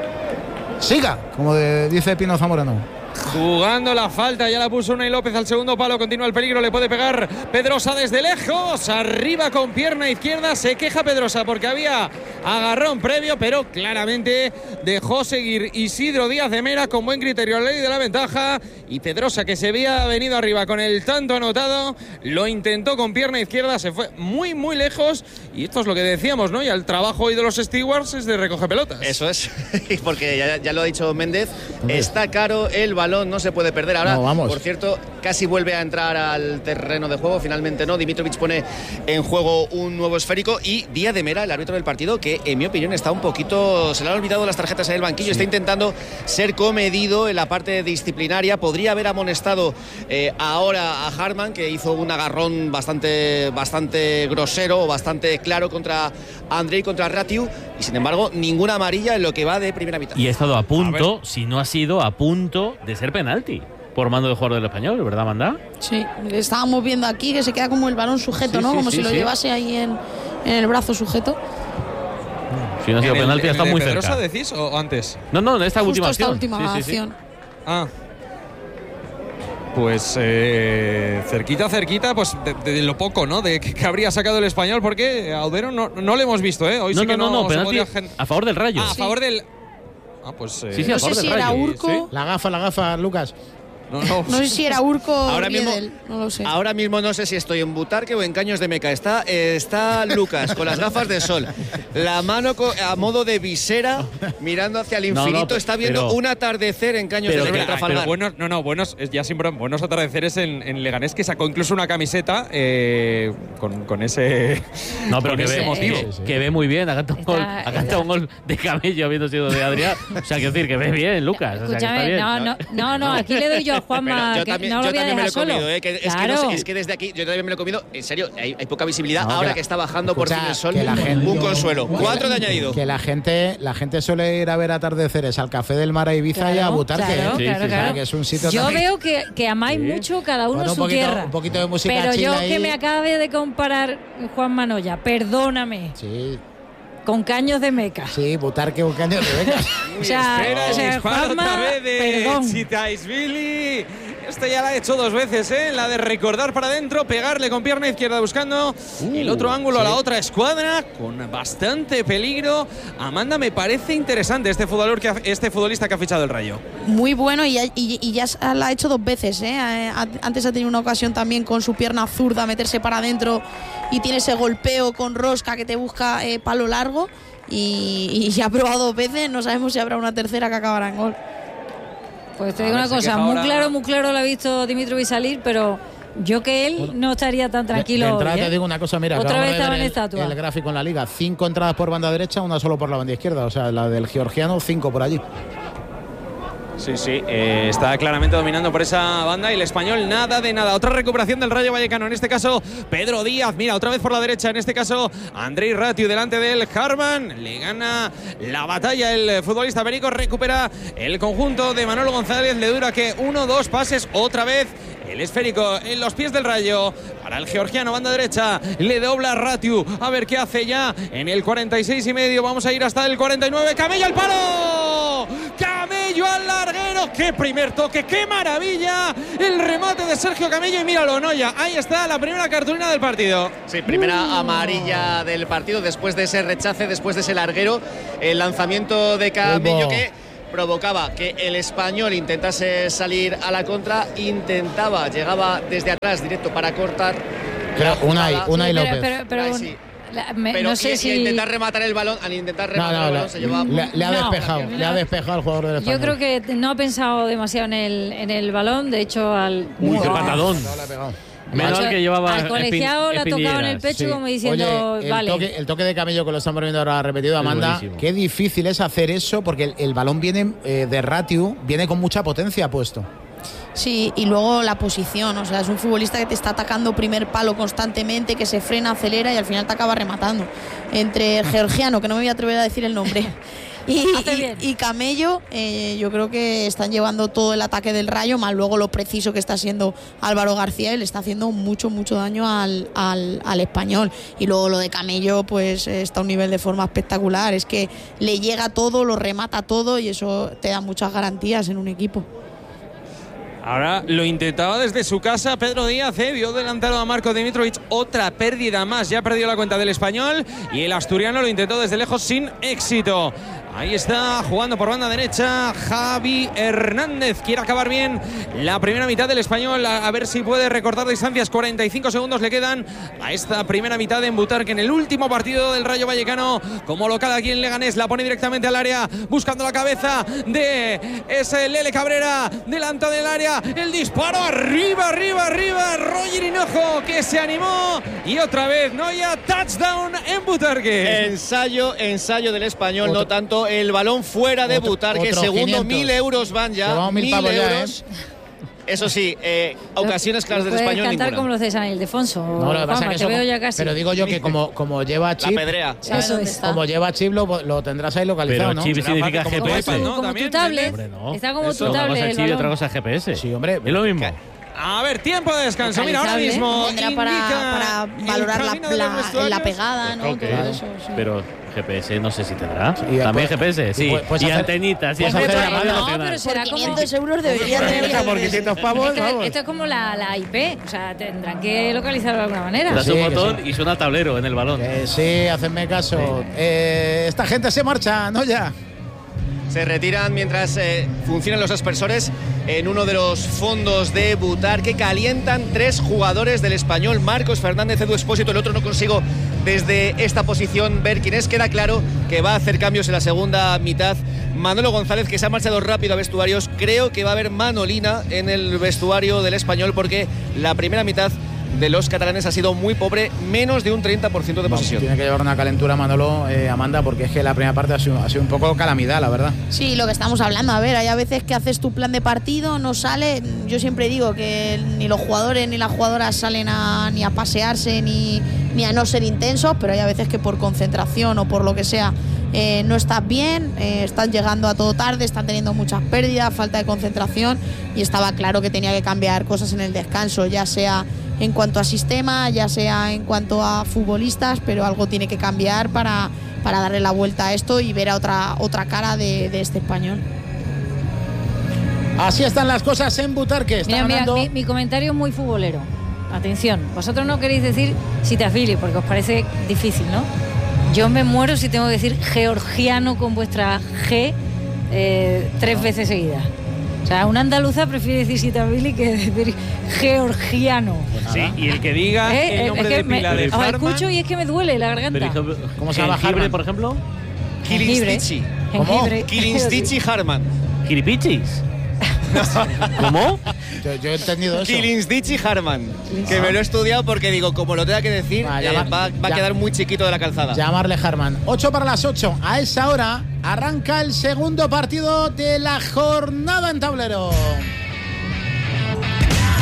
[SPEAKER 3] Siga, como de- dice Pino Zamorano.
[SPEAKER 8] Jugando la falta, ya la puso Unai López al segundo palo, continúa el peligro, le puede pegar Pedrosa desde lejos, arriba con pierna izquierda, se queja Pedrosa porque había agarrón previo, pero claramente dejó seguir Isidro Díaz de Mera con buen criterio, la ley de la ventaja, y Pedrosa, que se había venido arriba con el tanto anotado, lo intentó con pierna izquierda, se fue muy muy lejos, y esto es lo que decíamos, ¿no? Y el trabajo hoy de los stewards es de recoge pelotas.
[SPEAKER 1] Eso es, porque ya, ya lo ha dicho Méndez, está caro el balón, no se puede perder. Ahora,
[SPEAKER 3] no, vamos.
[SPEAKER 1] por cierto, casi vuelve a entrar al terreno de juego, finalmente no. Dimitrovic pone en juego un nuevo esférico y Díaz de Mera, el árbitro del partido, que en mi opinión está un poquito, se le han olvidado las tarjetas en el banquillo, sí. Está intentando ser comedido en la parte disciplinaria. Podría haber amonestado eh, ahora a Hartmann, que hizo un agarrón bastante, bastante grosero, bastante claro contra Andrei, contra Ratiu, y sin embargo ninguna amarilla en lo que va de primera mitad.
[SPEAKER 5] Y ha estado a punto, a si no ha sido a punto de ser penalti por mando del jugador del Español, ¿verdad, Manda?
[SPEAKER 6] Sí, estábamos viendo aquí que se queda como el balón sujeto,
[SPEAKER 5] sí,
[SPEAKER 6] ¿no?
[SPEAKER 5] Sí,
[SPEAKER 6] como
[SPEAKER 5] sí,
[SPEAKER 6] si lo
[SPEAKER 5] sí.
[SPEAKER 6] llevase ahí en, en el brazo sujeto.
[SPEAKER 5] Si no ha sido
[SPEAKER 8] ¿En
[SPEAKER 5] penalti,
[SPEAKER 8] el,
[SPEAKER 5] está
[SPEAKER 8] en el
[SPEAKER 5] muy
[SPEAKER 8] de Pedrosa
[SPEAKER 5] cerca.
[SPEAKER 8] decís o antes?
[SPEAKER 5] No, no, en esta
[SPEAKER 6] Justo
[SPEAKER 5] última
[SPEAKER 6] esta
[SPEAKER 5] acción.
[SPEAKER 6] última
[SPEAKER 5] Sí, sí, sí.
[SPEAKER 6] acción.
[SPEAKER 8] Ah. Pues eh, cerquita, cerquita, pues de, de lo poco, ¿no? De que, que habría sacado el Español, porque a Audero no, no le hemos visto, ¿eh? Hoy
[SPEAKER 5] No,
[SPEAKER 8] sí que
[SPEAKER 5] no,
[SPEAKER 8] no,
[SPEAKER 5] no, no,
[SPEAKER 8] se
[SPEAKER 5] penalti
[SPEAKER 8] podía gen-
[SPEAKER 5] a favor del Rayo.
[SPEAKER 8] Ah, a favor del. Ah, pues. Eh,
[SPEAKER 5] Sí, sí, a
[SPEAKER 6] No
[SPEAKER 5] favor
[SPEAKER 6] sé
[SPEAKER 5] del
[SPEAKER 6] si era
[SPEAKER 5] Rayo.
[SPEAKER 6] Urco.
[SPEAKER 8] Sí.
[SPEAKER 3] La gafa, la gafa, Lucas.
[SPEAKER 8] No, no.
[SPEAKER 6] No sé si era Urco o
[SPEAKER 1] Ahora mismo-
[SPEAKER 6] Riedel, no lo sé.
[SPEAKER 1] Ahora mismo no sé si estoy en Butarque o en Caños de Meca. Está, eh, está Lucas con las gafas de sol, la mano co- a modo de visera, mirando hacia el
[SPEAKER 5] No, no,
[SPEAKER 1] infinito.
[SPEAKER 5] pero-
[SPEAKER 1] está viendo un atardecer en Caños
[SPEAKER 5] pero
[SPEAKER 1] de
[SPEAKER 5] que-
[SPEAKER 1] Meca.
[SPEAKER 8] Pero
[SPEAKER 1] Trafalgar.
[SPEAKER 8] buenos, no, no, buenos, es ya siempre buenos atardeceres en, en Leganés, que sacó incluso una camiseta eh, con, con ese.
[SPEAKER 5] No, pero
[SPEAKER 8] con
[SPEAKER 5] que
[SPEAKER 8] ese
[SPEAKER 5] ve,
[SPEAKER 8] motivo.
[SPEAKER 3] sí, sí.
[SPEAKER 5] que ve muy bien. Ha cantado un gol,
[SPEAKER 4] Está-
[SPEAKER 5] ha cantado un gol de Camello habiendo sido de Adrián. O sea, quiero decir que ve bien, Lucas. O sea, que está
[SPEAKER 4] Escúchame,
[SPEAKER 5] bien.
[SPEAKER 4] no, no, no, no, aquí le doy yo a Juanma,
[SPEAKER 1] Pero yo
[SPEAKER 4] que
[SPEAKER 1] también,
[SPEAKER 4] no
[SPEAKER 1] yo
[SPEAKER 4] lo voy a
[SPEAKER 1] también me lo he
[SPEAKER 4] dejar solo.
[SPEAKER 1] comido, ¿eh? Que es, que
[SPEAKER 4] Claro.
[SPEAKER 1] no sé, es que desde aquí yo también me lo he comido. En serio, hay, hay poca visibilidad.
[SPEAKER 3] No,
[SPEAKER 1] Ahora
[SPEAKER 3] que
[SPEAKER 1] que,
[SPEAKER 3] la-
[SPEAKER 1] está bajando por
[SPEAKER 3] escucha,
[SPEAKER 1] fin el sol,
[SPEAKER 3] que la gente-
[SPEAKER 1] un consuelo.
[SPEAKER 3] que
[SPEAKER 1] Cuatro
[SPEAKER 3] la-
[SPEAKER 1] de añadido.
[SPEAKER 3] Que la gente, la gente suele ir a ver atardeceres al Café del Mar a Ibiza
[SPEAKER 4] Claro,
[SPEAKER 3] y a Butarque.
[SPEAKER 4] claro,
[SPEAKER 3] ¿eh?
[SPEAKER 5] Sí,
[SPEAKER 4] claro,
[SPEAKER 5] sí,
[SPEAKER 4] claro.
[SPEAKER 3] que es un sitio
[SPEAKER 4] Yo
[SPEAKER 3] también.
[SPEAKER 4] veo que, que amáis mucho cada uno
[SPEAKER 3] Bueno, un
[SPEAKER 4] su
[SPEAKER 3] poquito-
[SPEAKER 4] tierra.
[SPEAKER 3] un poquito de música
[SPEAKER 4] Pero yo
[SPEAKER 3] chila
[SPEAKER 4] que
[SPEAKER 3] ahí.
[SPEAKER 4] me acabe de comparar Juan Manoya, perdóname,
[SPEAKER 3] Sí,
[SPEAKER 4] con Caños de Meca.
[SPEAKER 3] sí, Butarque un caño de becas.
[SPEAKER 4] O sea,
[SPEAKER 8] Espera,
[SPEAKER 4] o
[SPEAKER 8] el
[SPEAKER 4] sea,
[SPEAKER 8] disparo
[SPEAKER 4] Juanma,
[SPEAKER 8] otra vez de
[SPEAKER 4] perdón.
[SPEAKER 8] Chitaisvili. Esto ya la ha hecho dos veces, ¿eh? La de recordar para adentro, pegarle con pierna izquierda buscando el otro ángulo a la otra escuadra, con bastante peligro. Amanda, me parece interesante este futbolista que ha, este futbolista que ha fichado el Rayo.
[SPEAKER 6] Muy bueno y ya, y, y ya la ha hecho dos veces, ¿eh? A- Antes ha tenido una ocasión también con su pierna zurda meterse para adentro y tiene ese golpeo con rosca que te busca eh, palo largo y, y ya ha probado dos veces, no sabemos si habrá una tercera que acabará en gol.
[SPEAKER 4] Pues te
[SPEAKER 8] A
[SPEAKER 4] digo
[SPEAKER 8] ver,
[SPEAKER 4] una
[SPEAKER 8] se
[SPEAKER 4] cosa,
[SPEAKER 8] queja
[SPEAKER 4] muy
[SPEAKER 8] ahora-
[SPEAKER 4] claro, muy claro lo ha visto Dimitrovic salir, pero yo que él no estaría tan tranquilo.
[SPEAKER 3] De entrada
[SPEAKER 4] hoy, ¿eh?
[SPEAKER 3] te digo una cosa, mira,
[SPEAKER 4] Otra
[SPEAKER 3] acabamos
[SPEAKER 4] vez
[SPEAKER 3] de
[SPEAKER 4] estaba
[SPEAKER 3] ver
[SPEAKER 4] en
[SPEAKER 3] el,
[SPEAKER 4] estatua.
[SPEAKER 3] el gráfico en la liga. Cinco entradas por banda derecha, una solo por la banda izquierda. O sea, la del georgiano, cinco por allí.
[SPEAKER 8] Sí, sí, eh, está claramente dominando por esa banda y el Español nada de nada. Otra recuperación del Rayo Vallecano, en este caso Pedro Díaz, mira, otra vez por la derecha, en este caso Andrei Ratiu delante del Hartmann, le gana la batalla el futbolista Perico, recupera el conjunto de Manolo González, le dura que uno, dos pases, otra vez el esférico en los pies del Rayo para el georgiano, banda derecha, le dobla Ratiu, a ver qué hace ya en el cuarenta y seis y medio, vamos a ir hasta el cuarenta y nueve, Camello al palo, Camello al larguero, qué primer toque, qué maravilla, el remate de Sergio Camello y míralo, Noya, ahí está la primera cartulina del partido.
[SPEAKER 1] Sí, primera uh. amarilla del partido después de ese rechace, después de ese larguero, el lanzamiento de Camello Ubo. que provocaba que el Español intentase salir a la contra, intentaba, llegaba desde atrás directo para cortar.
[SPEAKER 3] Pero Unai, Unai López.
[SPEAKER 4] Pero, pero, pero, sí. la, me,
[SPEAKER 1] pero
[SPEAKER 4] no sé
[SPEAKER 1] y,
[SPEAKER 4] si...
[SPEAKER 1] y intentar rematar el balón, al intentar rematar no, no, el balón
[SPEAKER 3] la,
[SPEAKER 1] se llevaba...
[SPEAKER 3] Le, le ha
[SPEAKER 4] no,
[SPEAKER 3] despejado,
[SPEAKER 4] no,
[SPEAKER 3] le ha despejado al jugador del Español.
[SPEAKER 4] Yo creo que no ha pensado demasiado en el, en el balón, de hecho al...
[SPEAKER 5] Uy, qué patadón.
[SPEAKER 4] Menos
[SPEAKER 5] que llevaba
[SPEAKER 4] al colegiado la tocaba en el pecho, sí, como diciendo,
[SPEAKER 3] oye, el
[SPEAKER 4] vale.
[SPEAKER 3] Toque, el toque de Camello que lo estamos viendo ahora repetido, Amanda, qué difícil es hacer eso porque el, el balón viene eh, de Ratiu, viene con mucha potencia puesto.
[SPEAKER 6] Sí, y luego la posición, o sea, es un futbolista que te está atacando primer palo constantemente, que se frena, acelera y al final te acaba rematando. Entre el georgiano, que no me voy a atrever a decir el nombre, y, y, y Camello, eh, yo creo que están llevando todo el ataque del Rayo, más luego lo preciso que está siendo Álvaro García, y le está haciendo mucho, mucho daño al, al, al Español. Y luego lo de Camello, pues está a un nivel de forma espectacular, es que le llega todo, lo remata todo y eso te da muchas garantías en un equipo.
[SPEAKER 8] Ahora lo intentaba desde su casa Pedro Díaz, ¿eh? Vio delantero a Marco Dimitrovic, otra pérdida más, ya perdió la cuenta del Español y el asturiano lo intentó desde lejos sin éxito. Ahí está jugando por banda derecha Javi Hernández, quiere acabar bien la primera mitad del Español, a, a ver si puede recortar distancias. Cuarenta y cinco segundos le quedan a esta primera mitad en Butarque, en el último partido del Rayo Vallecano como local aquí en Leganés. La pone directamente al área, buscando la cabeza de ese Lele Cabrera, delante del área, el disparo arriba, arriba, arriba, Roger Hinojo que se animó y otra vez Noya, touchdown en Butarque.
[SPEAKER 1] Ensayo, ensayo del Español, otro, no tanto el balón fuera de otro, Butarque, otro segundo, quinientos. Mil euros van ya, mil, mil euros. Ya, ¿eh? Eso sí, eh, ocasiones claras del Español
[SPEAKER 4] cantar
[SPEAKER 1] ninguna.
[SPEAKER 4] como los de San Ildefonso.
[SPEAKER 3] No, lo que pasa
[SPEAKER 4] Juanma,
[SPEAKER 3] que
[SPEAKER 4] te
[SPEAKER 3] eso,
[SPEAKER 4] veo ya casi.
[SPEAKER 3] Pero digo yo que como, como lleva chip,
[SPEAKER 1] la pedrea.
[SPEAKER 4] Eso está.
[SPEAKER 3] Como lleva chip lo, lo tendrás ahí localizado,
[SPEAKER 5] pero
[SPEAKER 3] ¿no?
[SPEAKER 5] chip significa G P S,
[SPEAKER 4] como,
[SPEAKER 5] ¿no?
[SPEAKER 4] Como
[SPEAKER 5] ¿También?
[SPEAKER 4] tu tablet.
[SPEAKER 5] Hombre, no.
[SPEAKER 4] Está como
[SPEAKER 5] eso,
[SPEAKER 4] tu tablet.
[SPEAKER 5] Una cosa chip y otra cosa G P S.
[SPEAKER 3] Sí, hombre.
[SPEAKER 5] Es lo mismo.
[SPEAKER 8] A ver, tiempo de descanso. Mira, ahora mismo
[SPEAKER 6] tendrá para, para valorar la, la, la pegada, ¿no?
[SPEAKER 5] Okay.
[SPEAKER 6] Todo eso, sí.
[SPEAKER 5] Pero G P S no sé si tendrá.
[SPEAKER 3] Sí,
[SPEAKER 5] también
[SPEAKER 3] pues,
[SPEAKER 5] G P S, sí.
[SPEAKER 3] Pues, pues
[SPEAKER 5] y
[SPEAKER 3] hacer,
[SPEAKER 5] antenitas. Y
[SPEAKER 3] pues
[SPEAKER 5] hacer
[SPEAKER 3] hacer,
[SPEAKER 4] no,
[SPEAKER 3] no,
[SPEAKER 4] pero será
[SPEAKER 6] por
[SPEAKER 4] como
[SPEAKER 6] quinientos euros debería tener.
[SPEAKER 3] Por quinientos pavos,
[SPEAKER 4] esto,
[SPEAKER 3] vamos.
[SPEAKER 4] esto es como la, la I P, o sea, tendrán que localizarlo de alguna manera.
[SPEAKER 5] Das
[SPEAKER 3] sí,
[SPEAKER 5] un botón
[SPEAKER 3] sí.
[SPEAKER 5] y suena tablero en el balón.
[SPEAKER 3] Eh, sí, hacedme caso. Sí. Eh, esta gente se marcha, ¿no? Ya.
[SPEAKER 1] Se retiran mientras eh, funcionan los aspersores en uno de los fondos de Butarque. Calientan tres jugadores del Español, Marcos Fernández, Edu Expósito. El otro no consigo desde esta posición ver quién es. Queda claro que va a hacer cambios en la segunda mitad. Manolo González, que se ha marchado rápido a vestuarios. Creo que va a haber Manolina en el vestuario del Español porque la primera mitad de los catalanes ha sido muy pobre, menos de un treinta por ciento de posesión.
[SPEAKER 3] No, tiene que llevar una calentura Manolo, eh, Amanda, porque es que la primera parte ha sido, ha sido un poco calamidad, la verdad.
[SPEAKER 6] Sí, lo que estamos hablando, a ver, hay a veces que haces tu plan de partido, no sale, yo siempre digo que ni los jugadores ni las jugadoras salen a, ni a pasearse ni, ni a no ser intensos, pero hay a veces que por concentración o por lo que sea eh, no estás bien, eh, están llegando a todo tarde, están teniendo muchas pérdidas, falta de concentración y estaba claro que tenía que cambiar cosas en el descanso, ya sea en cuanto a sistema, ya sea en cuanto a futbolistas, pero algo tiene que cambiar para, para darle la vuelta a esto y ver a otra, otra cara de, de este Español.
[SPEAKER 3] Así están las cosas en Butarque.
[SPEAKER 4] Mira, mira, mi, mi comentario es muy futbolero. Atención, vosotros no queréis decir si te afilies, porque os parece difícil, ¿no? Yo me muero si tengo que decir georgiano con vuestra G eh, tres no. veces seguidas. O sea, una andaluza prefiere decir Sitabili que decir georgiano.
[SPEAKER 8] Sí, y el que diga ¿Eh? el nombre es que de pila
[SPEAKER 4] me,
[SPEAKER 8] del
[SPEAKER 4] Os escucho y es que me duele la garganta.
[SPEAKER 5] Pero, ¿cómo se llama Harman, por ejemplo?
[SPEAKER 1] Kilinstichi.
[SPEAKER 3] ¿Cómo?
[SPEAKER 1] Kilinstichi Harman.
[SPEAKER 5] ¿Kiripichis? ¿Cómo?
[SPEAKER 3] Yo, yo he entendido eso.
[SPEAKER 1] Kilinstichi Harman. Que me lo he estudiado porque digo, como lo tenga que decir,
[SPEAKER 3] va,
[SPEAKER 1] eh,
[SPEAKER 3] llamar,
[SPEAKER 1] va, va a quedar muy chiquito de la calzada.
[SPEAKER 3] Llamarle Harman. ocho para las ocho. A esa hora arranca el segundo partido de la jornada en tablero.
[SPEAKER 8] Y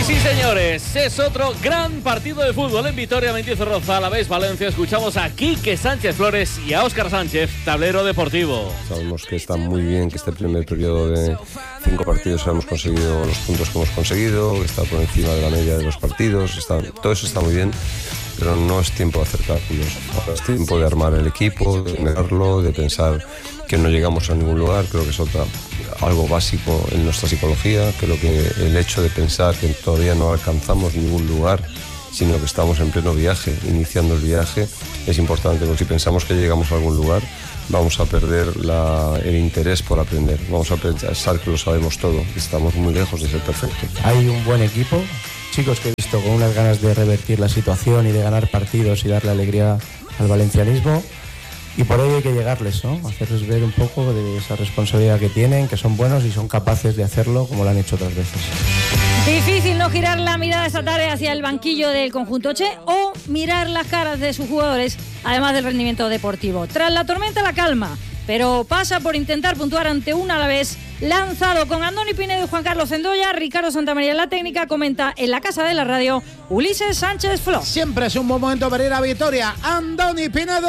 [SPEAKER 5] sí, señores, es otro gran partido de fútbol en Vitoria, Mendizorroza, Alavés, Valencia. Escuchamos a Quique Sánchez Flores y a Óscar Sánchez, Tablero Deportivo.
[SPEAKER 9] Sabemos que está muy bien, que este primer periodo de cinco partidos hemos conseguido los puntos que hemos conseguido, que está por encima de la media de los partidos, está, todo eso está muy bien, pero no es tiempo de hacer cálculos. Ahora es tiempo de armar el equipo, de mirarlo, de pensar que no llegamos a ningún lugar. Creo que es otra, algo básico en nuestra psicología. Creo que el hecho de pensar que todavía no alcanzamos ningún lugar, sino que estamos en pleno viaje, iniciando el viaje, es importante, porque si pensamos que llegamos a algún lugar, vamos a perder la, el interés por aprender. Vamos a pensar que lo sabemos todo, que estamos muy lejos de ser perfectos.
[SPEAKER 10] Hay un buen equipo, chicos que he visto con unas ganas de revertir la situación y de ganar partidos y darle alegría al valencianismo. Y por ello hay que llegarles, ¿no? Hacerles ver un poco de esa responsabilidad que tienen, que son buenos y son capaces de hacerlo como lo han hecho otras veces.
[SPEAKER 4] Difícil no girar la mirada esta tarde hacia el banquillo del conjunto Che o mirar las caras de sus jugadores, además del rendimiento deportivo. Tras la tormenta, la calma, pero pasa por intentar puntuar ante un Alavés lanzado con Andoni Pinedo y Juan Carlos Zendoya. Ricardo Santamaría en la técnica, comenta en la casa de la radio Ulises Sánchez Flo.
[SPEAKER 3] Siempre es un buen momento para ir a Vitoria. Andoni Pinedo,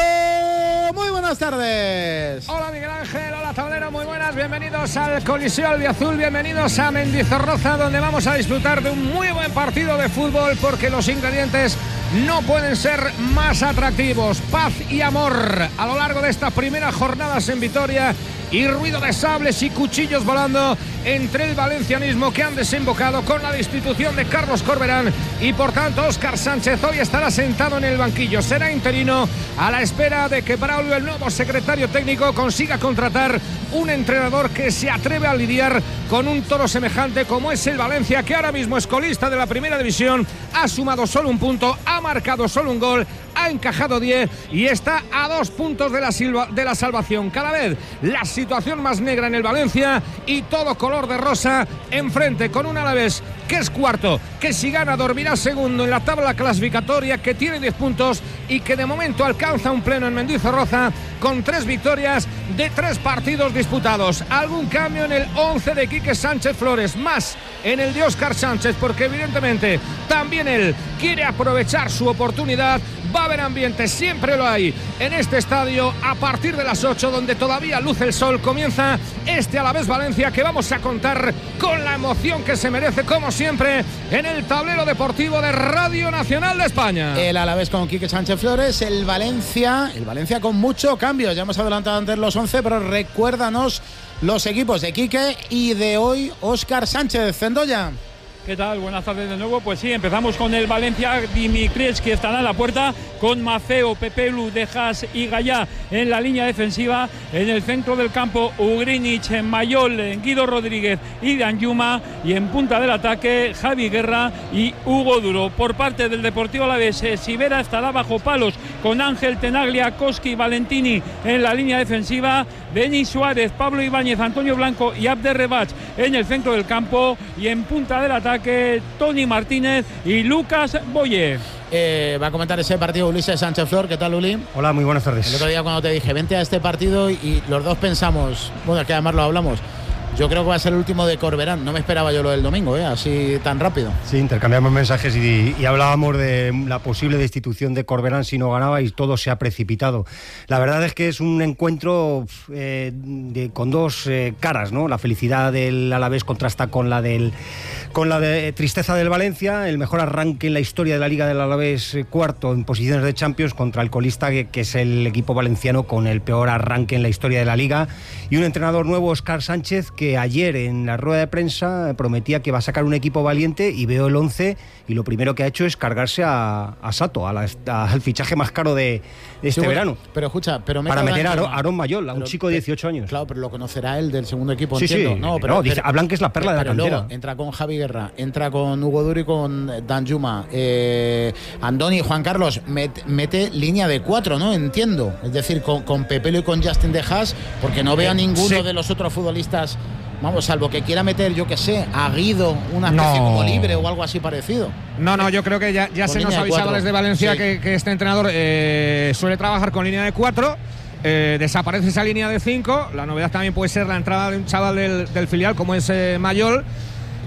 [SPEAKER 3] muy buenas tardes.
[SPEAKER 11] Hola Miguel Ángel, hola Tablero, muy buenas, bienvenidos al Coliseo Albiazul, bienvenidos a Mendizorroza, donde vamos a disfrutar de un muy buen partido de fútbol, porque los ingredientes no pueden ser más atractivos. Paz y amor a lo largo de estas primeras jornadas en Vitoria, y ruido de sables y cuchillos volando entre el valencianismo, que han desembocado con la destitución de Carlos Corberán, y por tanto Óscar Sánchez hoy estará sentado en el banquillo, será interino a la espera de que Braulio, el nuevo secretario técnico, consiga contratar un entrenador que se atreve a lidiar con un toro semejante como es el Valencia, que ahora mismo es colista de la primera división, ha sumado solo un punto, ha marcado solo un gol, ha encajado diez y está a dos puntos de la, silva, de la salvación. Cada vez la situación más negra en el Valencia, y todo color de rosa enfrente, con un Alavés que es cuarto, que si gana dormirá segundo en la tabla clasificatoria, que tiene diez puntos y que de momento alcanza un pleno en Mendizorroza con tres victorias de tres partidos disputados. Algún cambio en el once de Quique Sánchez Flores, más en el de Óscar Sánchez, porque evidentemente también él quiere aprovechar su oportunidad. Va a haber ambiente, siempre lo hay en este estadio a partir de las ocho, donde todavía luce el sol. Comienza este Alavés Valencia, que vamos a contar con la emoción que se merece, como siempre, en el tablero deportivo de Radio Nacional de España.
[SPEAKER 3] El Alavés con Quique Sánchez Flores, el Valencia, el Valencia con mucho cambio. Ya hemos adelantado antes los once, pero recuérdanos los equipos de Quique y de hoy Óscar Sánchez. Zendoya.
[SPEAKER 7] ¿Qué tal? Buenas tardes de nuevo. Pues sí, empezamos con el Valencia. Dimitrievski, que estará en la puerta, con Maceo, Pepelu, Dejas y Gallá en la línea defensiva. En el centro del campo, Ugrinic, Mayol, Guido Rodríguez y Danjuma. Y en punta del ataque, Javi Guerra y Hugo Duro. Por parte del Deportivo Alavés, Sivera estará bajo palos, con Ángel Tenaglia, Koski, Valentini en la línea defensiva. Denis Suárez, Pablo Ibáñez, Antonio Blanco y Abderrebach en el centro del campo. Y en punta del ataque, que Tony Martínez y Lucas Boye.
[SPEAKER 3] Eh, va a comentar ese partido Ulises Sánchez Flor. ¿Qué tal, Uli?
[SPEAKER 10] Hola, muy buenas tardes.
[SPEAKER 3] El otro día cuando te dije vente a este partido, y los dos pensamos, bueno, es que además lo hablamos, yo creo que va a ser el último de Corberán. No me esperaba yo lo del domingo, ¿eh? Así tan rápido.
[SPEAKER 10] Sí, intercambiamos mensajes y, y hablábamos de la posible destitución de Corberán si no ganaba, y todo se ha precipitado. La verdad es que es un encuentro eh, de, con dos eh, caras, ¿no? La felicidad del Alavés contrasta con la del con la de tristeza del Valencia. El mejor arranque en la historia de la Liga del Alavés, eh, cuarto en posiciones de Champions, contra el colista, que, que es el equipo valenciano con el peor arranque en la historia de la Liga. Y un entrenador nuevo, Óscar Sánchez, que que ayer en la rueda de prensa prometía que va a sacar un equipo valiente, y veo el once y lo primero que ha hecho es cargarse a, a Sato, a la, a, al fichaje más caro de, de este sí, bueno, verano.
[SPEAKER 3] Pero escucha, pero me
[SPEAKER 10] para meter a Aarón Mayol, a un pero, chico de dieciocho años.
[SPEAKER 3] Claro, pero lo conocerá él del segundo equipo,
[SPEAKER 10] sí,
[SPEAKER 3] entiendo.
[SPEAKER 10] Sí,
[SPEAKER 3] no, pero,
[SPEAKER 10] no, dice,
[SPEAKER 3] pero,
[SPEAKER 10] hablan que es la perla
[SPEAKER 3] pero,
[SPEAKER 10] de la cantera.
[SPEAKER 3] Luego entra con Javi Guerra, entra con Hugo Duro y con Danjuma. Eh, Andoni, Juan Carlos, met, mete línea de cuatro, ¿no? Entiendo. Es decir, con, con Pepelo y con Justin Dejas, porque no veo a ninguno sí. de los otros futbolistas. Vamos, salvo que quiera meter, yo que sé, a Guido, una especie no. como libre o algo así parecido.
[SPEAKER 11] No, no, yo creo que ya, ya se nos ha avisado desde Valencia sí. que, que este entrenador eh, suele trabajar con línea de cuatro. Eh, desaparece esa línea de cinco. La novedad también puede ser la entrada de un chaval del, del filial como es eh, Mayol.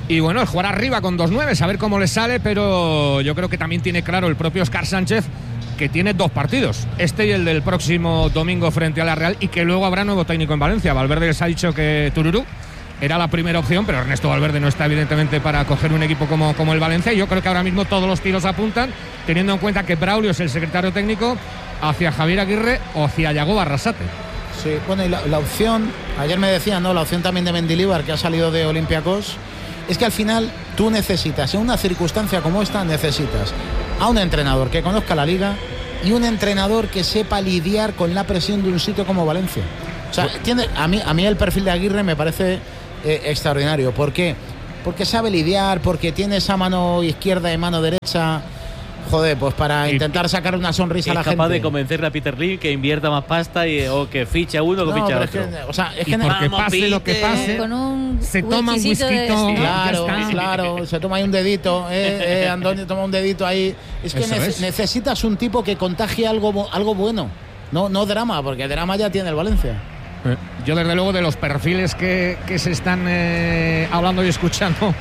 [SPEAKER 11] Y bueno, el jugar arriba con dos nueve, a ver cómo le sale, pero yo creo que también tiene claro el propio Óscar Sánchez que tiene dos partidos, este y el del próximo domingo frente a la Real, y que luego habrá nuevo técnico en Valencia. Valverde les ha dicho que Tururú era la primera opción, pero Ernesto Valverde no está evidentemente para coger un equipo como, como el Valencia, y yo creo que ahora mismo todos los tiros apuntan, teniendo en cuenta que Braulio es el secretario técnico, hacia Javier Aguirre o hacia Yagoba Arrasate.
[SPEAKER 3] Sí, bueno, y la, la opción, ayer me decían, ¿no? La opción también de Mendilibar, que ha salido de Olympiacos, es que al final tú necesitas, en una circunstancia como esta, necesitas a un entrenador que conozca la liga y un entrenador que sepa lidiar con la presión de un sitio como Valencia. O sea, tiene, a mí, a mí el perfil de Aguirre me parece eh, extraordinario. ¿Por qué? Porque sabe lidiar, porque tiene esa mano izquierda y mano derecha. Joder, pues para intentar sacar una sonrisa a la gente.
[SPEAKER 5] Es capaz de convencerle a Peter Lim que invierta más pasta y, o que fiche a uno o que
[SPEAKER 3] no,
[SPEAKER 5] fiche a
[SPEAKER 3] otro.
[SPEAKER 5] Es
[SPEAKER 3] que, o sea, es
[SPEAKER 11] y
[SPEAKER 3] que
[SPEAKER 11] porque
[SPEAKER 3] no,
[SPEAKER 11] pase lo que pase,
[SPEAKER 4] con un
[SPEAKER 11] se toma un whisky.
[SPEAKER 3] De... Claro, claro, se toma ahí un dedito, eh, eh, Antonio toma un dedito ahí. Es que ne- es. necesitas un tipo que contagie algo, algo bueno, no, no drama, porque drama ya tiene el Valencia.
[SPEAKER 11] Eh, yo desde luego de los perfiles que, que se están eh, hablando y escuchando,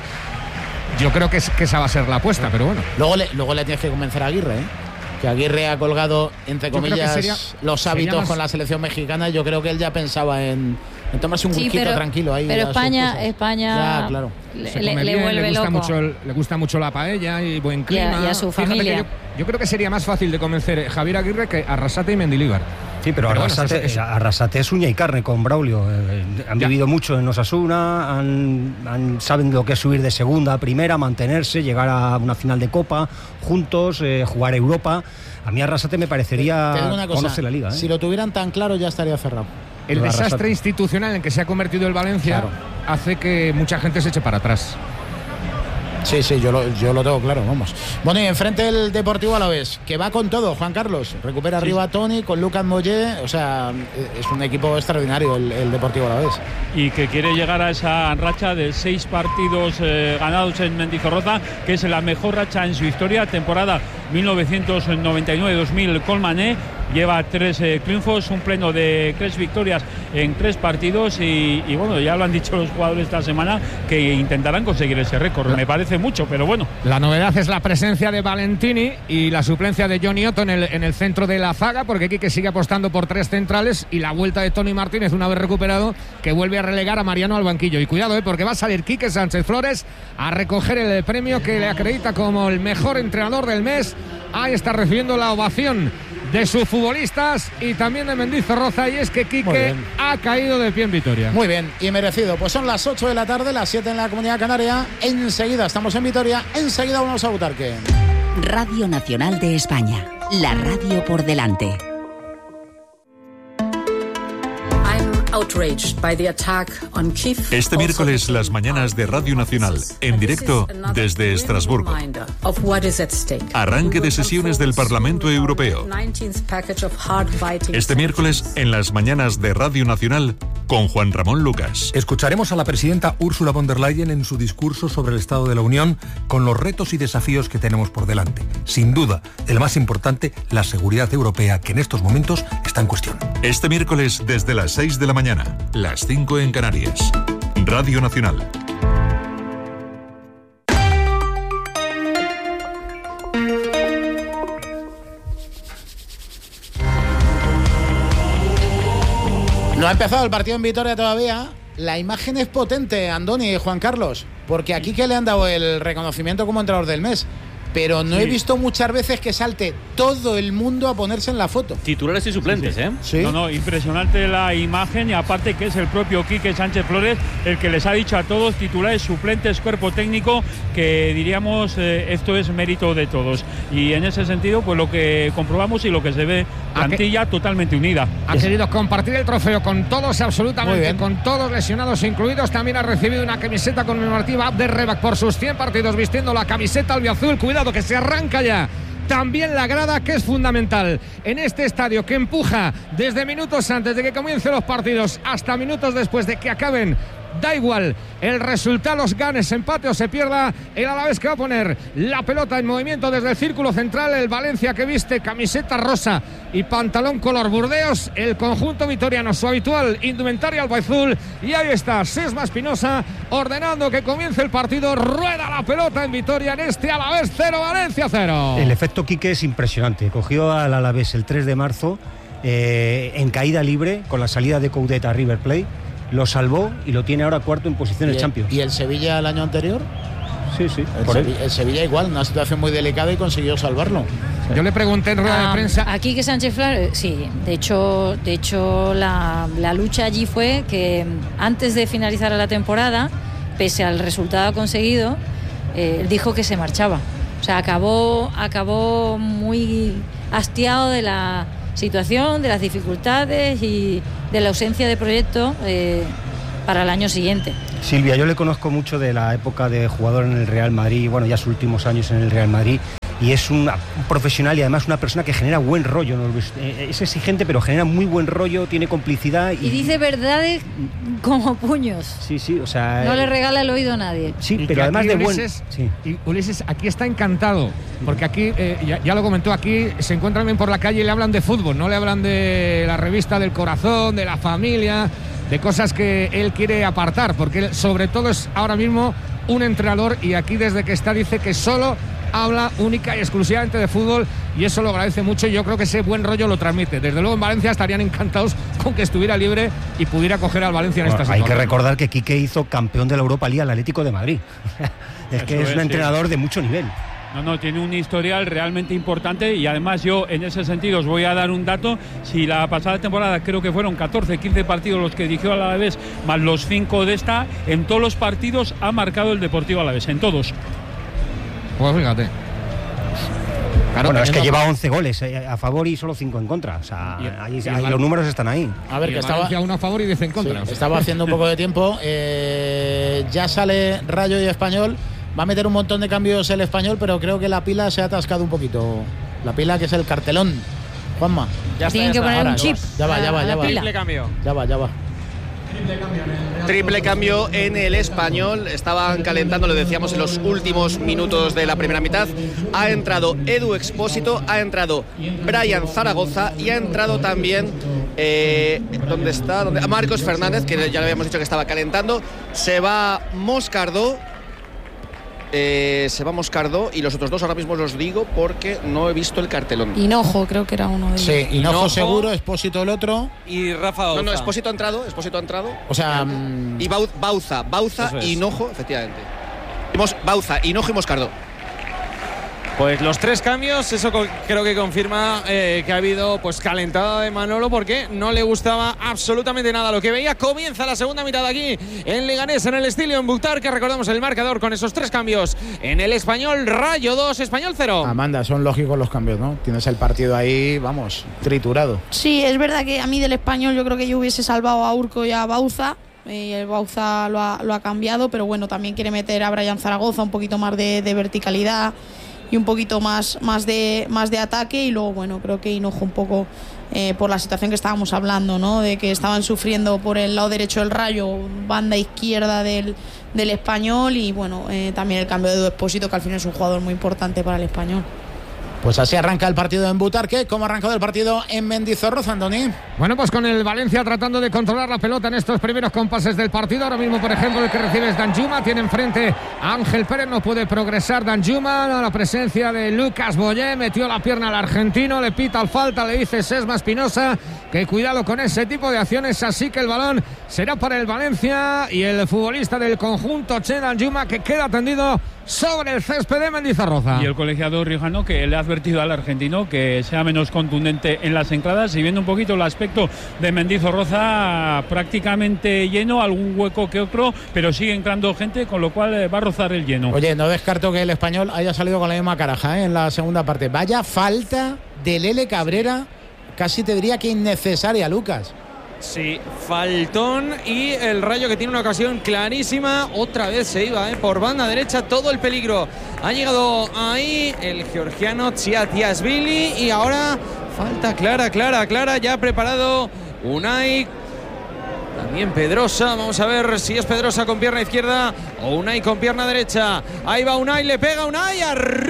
[SPEAKER 11] yo creo que, es, que esa va a ser la apuesta, pero bueno.
[SPEAKER 3] Luego le, luego le tienes que convencer a Aguirre, ¿eh? Que Aguirre ha colgado, entre comillas, sería, los hábitos más... con la selección mexicana. Yo creo que él ya pensaba en, en tomarse un whisky sí, tranquilo ahí.
[SPEAKER 4] Pero España, España
[SPEAKER 3] ya, claro.
[SPEAKER 4] le, le, le
[SPEAKER 11] bien,
[SPEAKER 4] vuelve
[SPEAKER 11] le gusta
[SPEAKER 4] loco.
[SPEAKER 11] Mucho el, le gusta mucho la paella y buen clima.
[SPEAKER 4] Y a, y a su
[SPEAKER 11] Fíjate
[SPEAKER 4] familia.
[SPEAKER 11] Yo, yo creo que sería más fácil de convencer a Javier Aguirre que a Arrasate y Mendilibar.
[SPEAKER 10] Sí, pero, pero Arrasate, bueno, eso, eso. Arrasate es uña y carne con Braulio. Eh, han ya. vivido mucho en Osasuna, han, han, saben lo que es subir de segunda a primera, mantenerse, llegar a una final de Copa juntos, eh, jugar Europa. A mí Arrasate me parecería
[SPEAKER 3] te, te una cosa,
[SPEAKER 10] conoce la liga. ¿eh?
[SPEAKER 3] Si lo tuvieran tan claro ya estaría cerrado.
[SPEAKER 11] El desastre Arrasate. institucional en que se ha convertido el Valencia claro. hace que mucha gente se eche para atrás.
[SPEAKER 3] Sí, sí, yo lo, yo lo tengo claro, vamos. Bueno, y enfrente el Deportivo Alavés, que va con todo, Juan Carlos. Recupera sí. arriba a Toni, con Lucas Mollé. O sea, es un equipo extraordinario el, el Deportivo Alavés.
[SPEAKER 7] Y que quiere llegar a esa racha de seis partidos eh, ganados en Mendizorroza, que es la mejor racha en su historia. Temporada mil novecientos noventa y nueve dos mil Colmané. Lleva tres eh, triunfos, un pleno de tres victorias en tres partidos y, y bueno, ya lo han dicho los jugadores esta semana que intentarán conseguir ese récord. Me parece mucho, pero bueno.
[SPEAKER 11] La novedad es la presencia de Valentini y la suplencia de Johnny Otto en el, en el centro de la zaga, porque Quique sigue apostando por tres centrales y la vuelta de Toni Martínez una vez recuperado, que vuelve a relegar a Mariano al banquillo. Y cuidado, eh, porque va a salir Quique Sánchez Flores a recoger el premio que le acredita como el mejor entrenador del mes. Ahí está recibiendo la ovación de sus futbolistas y también de Mendizorroza, y es que Quique ha caído de pie en Vitoria.
[SPEAKER 3] Muy bien, y merecido. Pues son las ocho de la tarde, las siete en la Comunidad Canaria. Enseguida estamos en Vitoria, enseguida vamos a Butarque.
[SPEAKER 12] Radio Nacional de España, la radio por delante.
[SPEAKER 13] Este miércoles las mañanas de Radio Nacional, en directo desde Estrasburgo. Arranque de sesiones del Parlamento Europeo. Este miércoles en las mañanas de Radio Nacional con Juan Ramón Lucas.
[SPEAKER 14] Escucharemos a la presidenta Ursula von der Leyen en su discurso sobre el Estado de la Unión con los retos y desafíos que tenemos por delante. Sin duda, el más importante, la seguridad europea, que en estos momentos está en cuestión.
[SPEAKER 13] Este miércoles desde las seis de la mañana, las cinco en Canarias. Radio Nacional.
[SPEAKER 3] No ha empezado el partido en Vitoria todavía. La imagen es potente, Andoni y Juan Carlos, porque aquí que le han dado el reconocimiento como entrenador del mes. Pero no sí. he visto muchas veces que salte todo el mundo a ponerse en la foto.
[SPEAKER 5] Titulares y suplentes, sí, sí. ¿eh?
[SPEAKER 7] Sí. No, no, impresionante la imagen, y aparte que es el propio Quique Sánchez Flores el que les ha dicho a todos, titulares, suplentes, cuerpo técnico, que diríamos eh, esto es mérito de todos. Y en ese sentido, pues lo que comprobamos y lo que se ve, plantilla que, totalmente unida.
[SPEAKER 11] Ha es. querido compartir el trofeo con todos, absolutamente, con todos lesionados incluidos. También ha recibido una camiseta conmemorativa Abder Rebak por sus cien partidos vistiendo la camiseta albiazul. Cuidado, que se arranca ya también la grada, que es fundamental en este estadio, que empuja desde minutos antes de que comiencen los partidos hasta minutos después de que acaben Da igual el resultado, los ganes, empate o se pierda, el Alavés que va a poner la pelota en movimiento desde el círculo central, el Valencia que viste camiseta rosa y pantalón color burdeos, el conjunto vitoriano su habitual indumentaria albaazul, y ahí está Sesma Espinosa ordenando que comience el partido. Rueda la pelota en Vitoria en este Alavés cero, Valencia cero.
[SPEAKER 10] El efecto Quique es impresionante. Cogió al Alavés el tres de marzo eh, en caída libre con la salida de Coudet a River Plate, lo salvó y lo tiene ahora cuarto en posiciones Champions.
[SPEAKER 3] ¿Y el Sevilla el año anterior?
[SPEAKER 10] Sí, sí.
[SPEAKER 3] El,
[SPEAKER 10] por
[SPEAKER 3] Sevilla, el Sevilla igual, una situación muy delicada y consiguió salvarlo.
[SPEAKER 11] Sí. Yo le pregunté en rueda
[SPEAKER 4] ah,
[SPEAKER 11] de prensa.
[SPEAKER 4] Aquí que Sánchez Flores, sí, de hecho, de hecho la, la lucha allí fue que antes de finalizar la temporada, pese al resultado conseguido, eh, dijo que se marchaba. O sea, acabó, acabó muy hastiado de la situación, de las dificultades y de la ausencia de proyecto eh, para el año siguiente.
[SPEAKER 10] Silvia, yo le conozco mucho de la época de jugador en el Real Madrid, bueno, ya sus últimos años en el Real Madrid, y es una, un profesional y además una persona que genera buen rollo, ¿no? Es exigente pero genera muy buen rollo, tiene complicidad y,
[SPEAKER 4] y dice verdades como puños.
[SPEAKER 10] Sí, sí, o sea,
[SPEAKER 4] no le regala el oído a nadie.
[SPEAKER 10] Sí, pero además de buen.
[SPEAKER 11] Ulises,
[SPEAKER 10] sí.
[SPEAKER 11] Y Ulises aquí está encantado, porque aquí eh, ya, ya lo comentó, aquí se encuentran bien por la calle y le hablan de fútbol, no le hablan de la revista del corazón, de la familia, de cosas que él quiere apartar, porque él sobre todo es ahora mismo un entrenador, y aquí desde que está dice que solo habla única y exclusivamente de fútbol, y eso lo agradece mucho, y yo creo que ese buen rollo lo transmite. Desde luego en Valencia estarían encantados con que estuviera libre y pudiera coger al Valencia en
[SPEAKER 10] bueno,
[SPEAKER 11] esta
[SPEAKER 10] hay
[SPEAKER 11] situación.
[SPEAKER 10] que recordar que Quique hizo campeón de la Europa League al Atlético de Madrid. Es
[SPEAKER 7] Eso
[SPEAKER 10] que es,
[SPEAKER 7] es
[SPEAKER 10] un
[SPEAKER 7] sí.
[SPEAKER 10] entrenador de mucho nivel.
[SPEAKER 7] No, no, tiene un historial realmente importante, y además yo en ese sentido os voy a dar un dato. Si la pasada temporada creo que fueron catorce, quince partidos los que dirigió al Alavés, más los cinco de esta, en todos los partidos ha marcado el Deportivo Alavés, en todos.
[SPEAKER 11] Pues fíjate.
[SPEAKER 10] Claro, bueno, es que lleva once goles eh, a favor y solo cinco en contra. O sea,
[SPEAKER 11] y,
[SPEAKER 10] ahí,
[SPEAKER 11] y
[SPEAKER 10] ahí los números están ahí.
[SPEAKER 3] A ver, que estaba
[SPEAKER 11] uno a favor y diez en contra.
[SPEAKER 3] Sí, estaba haciendo un poco de tiempo. Eh, ya sale Rayo y Español. Va a meter un montón de cambios el Español, pero creo que la pila se ha atascado un poquito. La pila que es el cartelón. Juanma.
[SPEAKER 4] Ya Tienen que poner
[SPEAKER 3] Ahora,
[SPEAKER 4] un chip.
[SPEAKER 3] Ya va, ya va, ya va.
[SPEAKER 8] Triple cambio.
[SPEAKER 3] Ya va, ya va.
[SPEAKER 1] Triple cambio en el Español. Estaban calentando, lo decíamos, en los últimos minutos de la primera mitad. Ha entrado Edu Expósito, ha entrado Brian Zaragoza y ha entrado también eh, ¿dónde está? ¿Dónde? Marcos Fernández, que ya le habíamos dicho que estaba calentando. Se va Moscardó. Eh, se va Moscardó, y los otros dos ahora mismo los digo porque no he visto el cartelón.
[SPEAKER 6] Hinojo, creo que era uno de ellos.
[SPEAKER 3] Sí, Hinojo,
[SPEAKER 1] Hinojo
[SPEAKER 3] seguro, Expósito el otro.
[SPEAKER 8] Y Rafa Bauza.
[SPEAKER 1] No, no, Expósito ha entrado, Expósito ha entrado.
[SPEAKER 3] O sea, mmm...
[SPEAKER 1] y Bau, Bauza, Bauza,
[SPEAKER 8] es.
[SPEAKER 1] Hinojo, efectivamente. Mos, Bauza, Hinojo y Moscardó.
[SPEAKER 8] Pues los tres cambios, eso co- creo que confirma eh, que ha habido pues calentada de Manolo, porque no le gustaba absolutamente nada lo que veía. Comienza la segunda mitad aquí en Leganés, en el Estilo, en Butar, que recordamos el marcador con esos tres cambios en el Español. Rayo dos, Español cero.
[SPEAKER 3] Amanda, son lógicos los cambios, ¿no? Tienes el partido ahí, vamos, triturado.
[SPEAKER 6] Sí, es verdad que a mí del Español yo creo que yo hubiese salvado a Urco y a Bauza. Y el Bauza lo ha, lo ha cambiado, pero bueno, también quiere meter a Brian Zaragoza, un poquito más de, de verticalidad y un poquito más, más, de, más de ataque. Y luego, bueno, creo que Hinojo un poco eh, por la situación que estábamos hablando, ¿no? De que estaban sufriendo por el lado derecho del Rayo, banda izquierda del, del Español, y bueno, eh, también el cambio de Edu Expósito, que al final es un jugador muy importante para el Español.
[SPEAKER 3] Pues así arranca el partido en Butarque. ¿Cómo ha arrancado el partido en Mendizorroza, Andoni?
[SPEAKER 11] Bueno, pues con el Valencia tratando de controlar la pelota en estos primeros compases del partido. Ahora mismo, por ejemplo, el que recibe es Danjuma. Tiene enfrente a Ángel Pérez. No puede progresar Danjuma. La presencia de Lucas Boyé. Metió la pierna al argentino. Le pita al falta. Le dice Sesma Espinosa que cuidado con ese tipo de acciones. Así que el balón será para el Valencia. Y el futbolista del conjunto, Che Danjuma, que queda tendido sobre el césped de Mendizorroza.
[SPEAKER 7] Y el colegiado riojano, que le ha advertido al argentino que sea menos contundente en las entradas, y viendo un poquito el aspecto de Mendizorroza, prácticamente lleno, algún hueco que otro, pero sigue entrando gente, con lo cual va a rozar el lleno.
[SPEAKER 3] Oye, no descarto que el Español haya salido con la misma caraja, ¿eh? En la segunda parte. Vaya falta de Lele Cabrera, casi te diría que innecesaria, Lucas.
[SPEAKER 8] Sí, faltón, y el Rayo que tiene una ocasión clarísima. Otra vez se iba eh, por banda derecha, todo el peligro. Ha llegado ahí el georgiano Tsiatiashvili, y ahora falta clara, clara, clara. Ya ha preparado Unai También Pedrosa, vamos a ver si es Pedrosa con pierna izquierda o Unai con pierna derecha. Ahí va Unai, le pega Unai,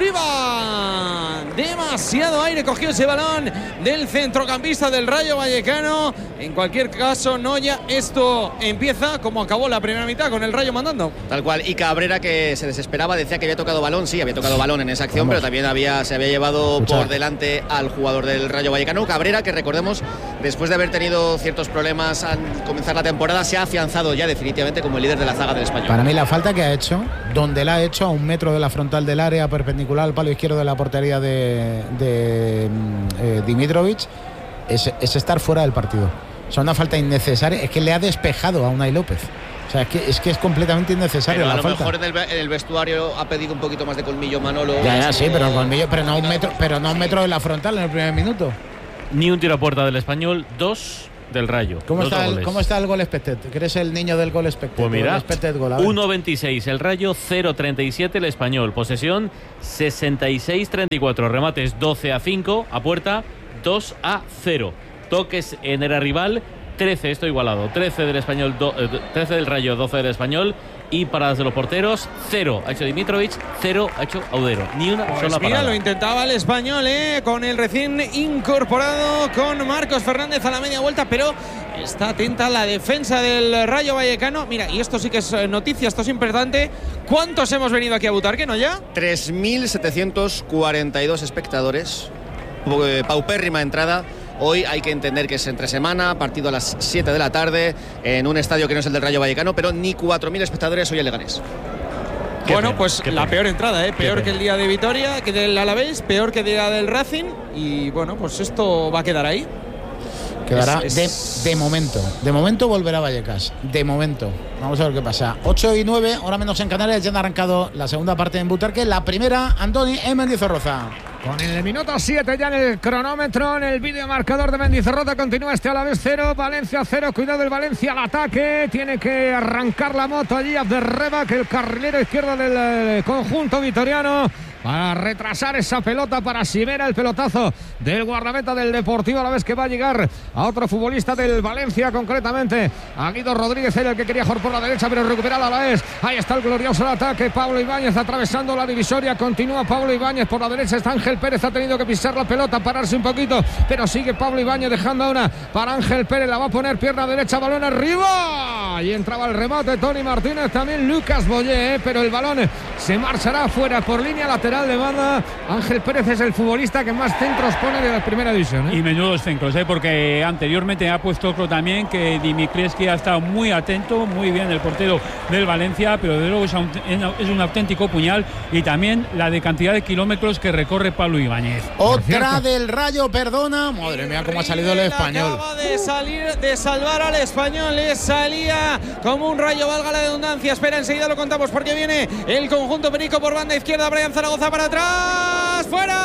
[SPEAKER 8] arriba. Demasiado aire cogió ese balón del centrocampista del Rayo Vallecano. En cualquier caso, Noya, esto empieza como acabó la primera mitad, con el Rayo mandando.
[SPEAKER 1] Tal cual, y Cabrera, que se desesperaba, decía que había tocado balón, sí, había tocado balón en esa acción, Vamos. pero también había, se había llevado Escucha. por delante al jugador del Rayo Vallecano. Cabrera, que recordemos, después de haber tenido ciertos problemas al comenzar la temporada, se ha afianzado ya definitivamente como el líder de la zaga del Español.
[SPEAKER 3] Para mí la falta que ha hecho, donde la ha hecho a un metro de la frontal del área, perpendicular al palo izquierdo de la portería de, de eh, Dimitrovic, es, es estar fuera del partido. O sea, una falta innecesaria, es que le ha despejado a Unai López. O sea, es que es, que es completamente innecesario
[SPEAKER 1] pero a
[SPEAKER 3] la
[SPEAKER 1] lo
[SPEAKER 3] falta.
[SPEAKER 1] mejor en el, en el vestuario ha pedido un poquito más de colmillo Manolo.
[SPEAKER 3] Ya, ya, sí, pero el colmillo, pero no un metro, pero no un metro de la frontal en el primer minuto.
[SPEAKER 5] Ni un tiro a puerta del Español, dos del Rayo.
[SPEAKER 3] ¿Cómo,
[SPEAKER 5] dos
[SPEAKER 3] está el,
[SPEAKER 5] goles.
[SPEAKER 3] ¿Cómo está el gol expected? ¿Que eres el niño del gol expected?
[SPEAKER 5] Pues mira, uno veintiséis el Rayo, cero treinta y siete el Español. Posesión sesenta y seis treinta y cuatro. Remates doce a cinco, a puerta dos a cero. Toques en era rival trece, esto igualado. trece del Español, do, eh, trece del Rayo, doce del Español. Y paradas de los porteros, cero ha hecho Dimitrovic, cero ha hecho Audero. Ni una
[SPEAKER 8] pues
[SPEAKER 5] sola
[SPEAKER 8] mira,
[SPEAKER 5] parada.
[SPEAKER 8] Lo intentaba el Español, ¿eh? Con el recién incorporado, con Marcos Fernández a la media vuelta, pero está atenta la defensa del Rayo Vallecano. Mira, y esto sí que es noticia, esto es importante. ¿Cuántos hemos venido aquí a Butarque, no ya?
[SPEAKER 1] tres mil setecientos cuarenta y dos espectadores. Paupérrima entrada. Hoy hay que entender que es entre semana, partido a las siete de la tarde, en un estadio que no es el del Rayo Vallecano, pero ni cuatro mil espectadores hoy en Leganés.
[SPEAKER 8] Qué bueno, pena, pues la peor entrada, ¿eh? Peor que el día de Vitoria, que del Alavés, peor que el día del Racing. Y bueno, pues esto va a quedar ahí.
[SPEAKER 3] Quedará es, es... De, de momento. De momento volverá Vallecas. De momento. Vamos a ver qué pasa. ocho y nueve, ahora menos en Canarias, ya han arrancado la segunda parte en Butarque. La primera, Andoni en Mendizorroza.
[SPEAKER 11] Con el minuto siete ya en el cronómetro, en el vídeo marcador de Mendizorroza, continúa este Alavés cero, Valencia cero. Cuidado el Valencia al ataque, tiene que arrancar la moto allí Abderreba, que el carrilero izquierdo del conjunto vitoriano, para retrasar esa pelota para Simera, el pelotazo del guardameta del Deportivo Alavés, que va a llegar a otro futbolista del Valencia, concretamente a Guido Rodríguez, era el que quería jugar por la derecha, pero recupera el Alavés. Ahí está el glorioso ataque, Pablo Ibáñez atravesando la divisoria, continúa Pablo Ibáñez por la derecha, está Ángel Pérez, ha tenido que pisar la pelota, pararse un poquito, pero sigue Pablo Ibáñez dejando una para Ángel Pérez, la va a poner pierna derecha, balón arriba, y entraba el remate Tony Martínez, también Lucas Boyé, ¿eh? Pero el balón se marchará fuera por línea lateral de banda. Ángel Pérez es el futbolista que más centros pone de la primera división, ¿eh?
[SPEAKER 7] Y menudos centros, ¿eh? Porque anteriormente ha puesto otro también, que Dimitrievski ha estado muy atento, muy bien el portero del Valencia, pero de luego es un, es un auténtico puñal, y también la de cantidad de kilómetros que recorre Pablo Ibáñez.
[SPEAKER 3] Otra del Rayo, perdona. Madre mía, cómo ha salido el Español.
[SPEAKER 8] Acaba de salir, de salvar al Español, le salía como un rayo, valga la redundancia. Espera, enseguida lo contamos porque viene el conjunto perico por banda izquierda. Brian Zaragoza para atrás,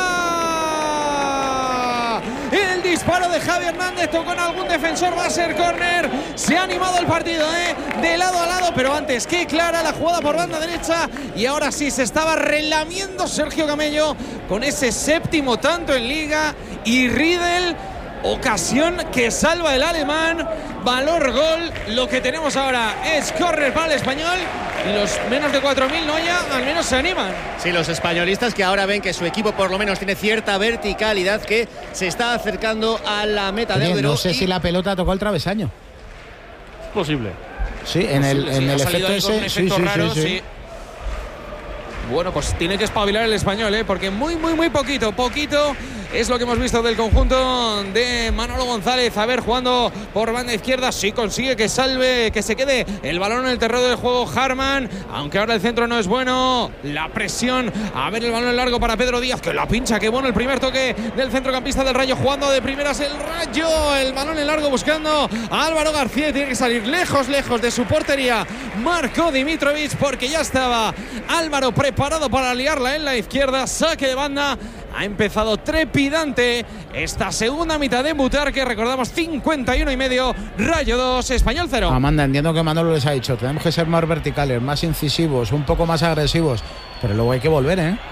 [SPEAKER 8] fuera. El disparo de Javi Hernández tocó en algún defensor, va a ser córner. Se ha animado el partido, ¿eh? De lado a lado, pero antes qué clara la jugada por banda derecha. Y ahora sí se estaba relamiendo Sergio Camello con ese séptimo tanto en Liga. Y Riedel, ocasión que salva el alemán. Valor gol. Lo que tenemos ahora es córner para el Español. Y los menos de cuatro mil, no ya, al menos se animan.
[SPEAKER 1] Sí, los españolistas, que ahora ven que su equipo por lo menos tiene cierta verticalidad, que se está acercando a la meta.
[SPEAKER 3] Oye,
[SPEAKER 1] de Audero.
[SPEAKER 3] No sé
[SPEAKER 1] y...
[SPEAKER 3] si la pelota tocó el travesaño.
[SPEAKER 5] Es posible.
[SPEAKER 3] Sí, en el,
[SPEAKER 8] sí,
[SPEAKER 3] en
[SPEAKER 8] sí,
[SPEAKER 3] el
[SPEAKER 8] ha
[SPEAKER 3] efecto ese.
[SPEAKER 8] un efecto
[SPEAKER 3] sí,
[SPEAKER 8] raro,
[SPEAKER 3] sí, sí,
[SPEAKER 8] sí. Bueno, pues tiene que espabilar el Español, ¿eh? Porque muy, muy, muy poquito, poquito es lo que hemos visto del conjunto de Manolo González. A ver, jugando por banda izquierda, sí consigue que salve, que se quede el balón en el terreno del juego Harman, aunque ahora el centro no es bueno. La presión, a ver el balón largo para Pedro Díaz, que la pincha, qué bueno el primer toque del centrocampista del Rayo, jugando de primeras el Rayo, el balón en largo buscando a Álvaro García, y tiene que salir lejos, lejos de su portería Marco Dimitrovic, porque ya estaba Álvaro preparado para liarla en la izquierda. Saque de banda. Ha empezado trepidante esta segunda mitad de Butarque, recordamos cincuenta y uno y medio, Rayo dos, Español cero.
[SPEAKER 3] Amanda, entiendo que Manolo les ha dicho, tenemos que ser más verticales, más incisivos, un poco más agresivos, pero luego hay que volver, ¿eh?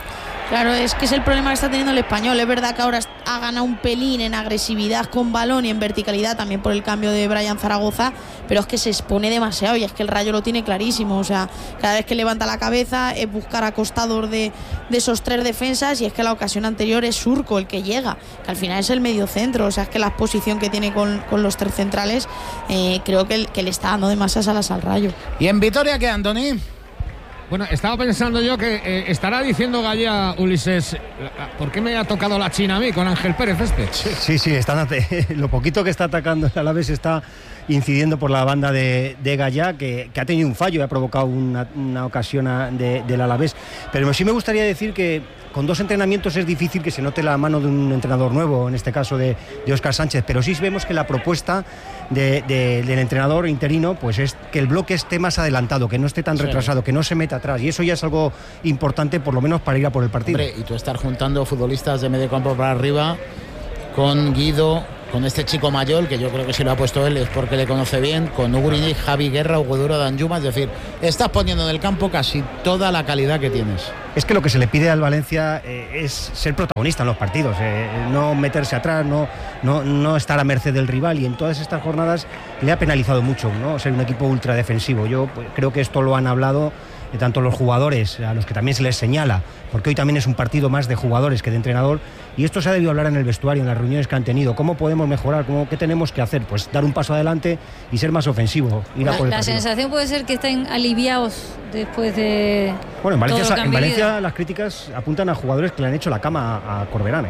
[SPEAKER 6] Claro, es que es el problema que está teniendo el Español. Es verdad que ahora ha ganado un pelín en agresividad con balón y en verticalidad también por el cambio de Brian Zaragoza, pero es que se expone demasiado y es que el Rayo lo tiene clarísimo. O sea, cada vez que levanta la cabeza es buscar acostados de, de esos tres defensas, y es que la ocasión anterior es Surco el que llega, que al final es el medio centro. O sea, es que la exposición que tiene con, con los tres centrales eh, creo que, que le está dando demasiadas alas al Rayo.
[SPEAKER 3] ¿Y en Vitoria qué, Antoni?
[SPEAKER 11] Bueno, estaba pensando yo que eh, estará diciendo Gallá, Ulises, ¿por qué me ha tocado la China a mí con Ángel Pérez este?
[SPEAKER 10] Sí, sí, están, lo poquito que está atacando el Alavés está incidiendo por la banda de, de Gallá, que, que ha tenido un fallo y ha provocado una, una ocasión a, de, del Alavés. Pero sí me gustaría decir que con dos entrenamientos es difícil que se note la mano de un entrenador nuevo, en este caso de, de Óscar Sánchez, pero sí vemos que la propuesta de, de, del entrenador interino pues es que el bloque esté más adelantado, que no esté tan sí. retrasado, que no se meta atrás, y eso ya es algo importante por lo menos para ir a por el partido.
[SPEAKER 3] Hombre, y tú estar juntando futbolistas de medio campo para arriba con Guido, con este chico Mayol, que yo creo que si lo ha puesto él es porque le conoce bien, con Ugrini, Javi Guerra, Hugo Danjuma, es decir, estás poniendo en el campo casi toda la calidad que tienes.
[SPEAKER 10] Es que lo que se le pide al Valencia eh, es ser protagonista en los partidos, eh, no meterse atrás, no, no, no estar a merced del rival, y en todas estas jornadas le ha penalizado mucho, ¿no? Ser un equipo ultra defensivo. Yo pues, creo que esto lo han hablado de tanto los jugadores, a los que también se les señala, porque hoy también es un partido más de jugadores que de entrenador, y esto se ha debido hablar en el vestuario, en las reuniones que han tenido. ¿Cómo podemos mejorar? ¿Cómo, ¿Qué tenemos que hacer? Pues dar un paso adelante y ser más ofensivo. Ir
[SPEAKER 4] la
[SPEAKER 10] a por el
[SPEAKER 4] la
[SPEAKER 10] partido.
[SPEAKER 4] sensación puede ser que estén aliviados después de.
[SPEAKER 10] Bueno, en Valencia,
[SPEAKER 4] todo lo que
[SPEAKER 10] en
[SPEAKER 4] han
[SPEAKER 10] Valencia
[SPEAKER 4] vivido.
[SPEAKER 10] las críticas apuntan a jugadores que le han hecho la cama a, a Corberán, ¿eh?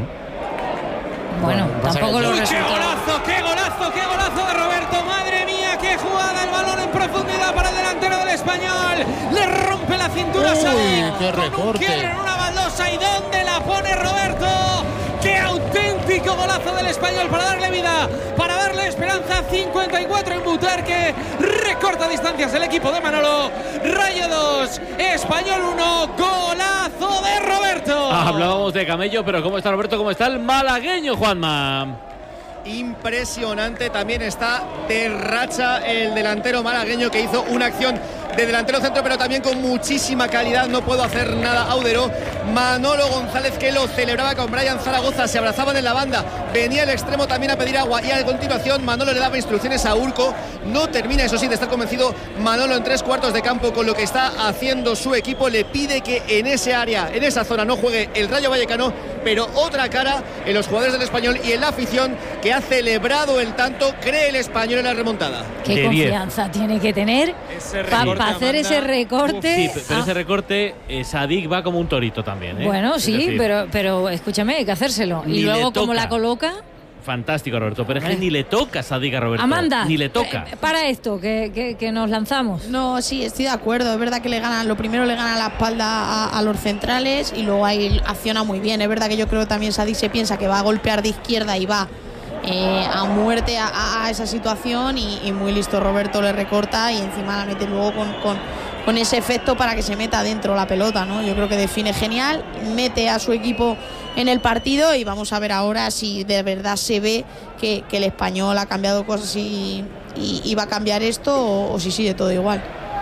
[SPEAKER 4] Bueno,
[SPEAKER 11] Bueno,
[SPEAKER 4] tampoco lo
[SPEAKER 2] ¡Qué
[SPEAKER 4] resultados.
[SPEAKER 2] golazo, qué golazo, qué golazo de Roberto! ¡Madre mía, qué jugada! El balón en profundidad para el delantero del Español. Le rompe la cintura a Sadik.
[SPEAKER 3] ¡Qué
[SPEAKER 2] Con un
[SPEAKER 3] recorte!
[SPEAKER 2] quiebre en una baldosa. ¿Y dónde la pone Roberto? ¡Qué auténtico golazo del Español para darle vida, para darle esperanza! cincuenta y cuatro en Butarque. Recorta distancias el equipo de Manolo. Rayo dos, Español uno. Golazo de Roberto.
[SPEAKER 5] Ah, hablábamos de Camello, pero ¿cómo está Roberto? ¿Cómo está el malagueño, Juanma?
[SPEAKER 1] Impresionante, también está de racha el delantero malagueño, que hizo una acción de delantero centro, pero también con muchísima calidad. No puedo hacer nada, Audero. Manolo González, que lo celebraba con Brian Zaragoza, se abrazaban en la banda, venía el extremo también a pedir agua, y a continuación Manolo le daba instrucciones a Urco. No termina, eso sí, de estar convencido Manolo en tres cuartos de campo con lo que está haciendo su equipo. Le pide que en ese área, en esa zona, no juegue el Rayo Vallecano, pero otra cara en los jugadores del Español y en la afición, que ha celebrado el tanto. Cree el Español en la remontada.
[SPEAKER 4] Qué
[SPEAKER 5] De
[SPEAKER 4] confianza diez. Tiene que tener para hacer ese recorte.
[SPEAKER 5] Sí, pero
[SPEAKER 4] Ah.
[SPEAKER 5] ese recorte, eh, Sadik va como un torito también, ¿eh?
[SPEAKER 4] Bueno,
[SPEAKER 5] Es
[SPEAKER 4] sí,
[SPEAKER 5] decir,
[SPEAKER 4] pero, pero escúchame, hay que hacérselo.
[SPEAKER 5] Ni
[SPEAKER 4] Y luego,
[SPEAKER 5] le
[SPEAKER 4] como
[SPEAKER 5] toca.
[SPEAKER 4] la coloca.
[SPEAKER 5] Fantástico, Roberto, pero es que ni le toca a Sadik a Roberto.
[SPEAKER 4] Amanda,
[SPEAKER 5] Ni le toca.
[SPEAKER 4] eh, para esto, que, que, que nos lanzamos.
[SPEAKER 6] No, sí, estoy de acuerdo. Es verdad que le gana, lo primero le gana la espalda a, a los centrales, y luego ahí acciona muy bien. Es verdad que yo creo que también Sadik se piensa que va a golpear de izquierda y va eh, a muerte a, a- a esa situación, y, y muy listo Roberto le recorta y encima la mete luego con, con, con ese efecto para que se meta dentro la pelota, ¿no? Yo creo que define genial, mete a su equipo en el partido, y vamos a ver ahora si de verdad se ve que, que el Español ha cambiado cosas y, y, y va a cambiar esto, o, o si sigue todo igual.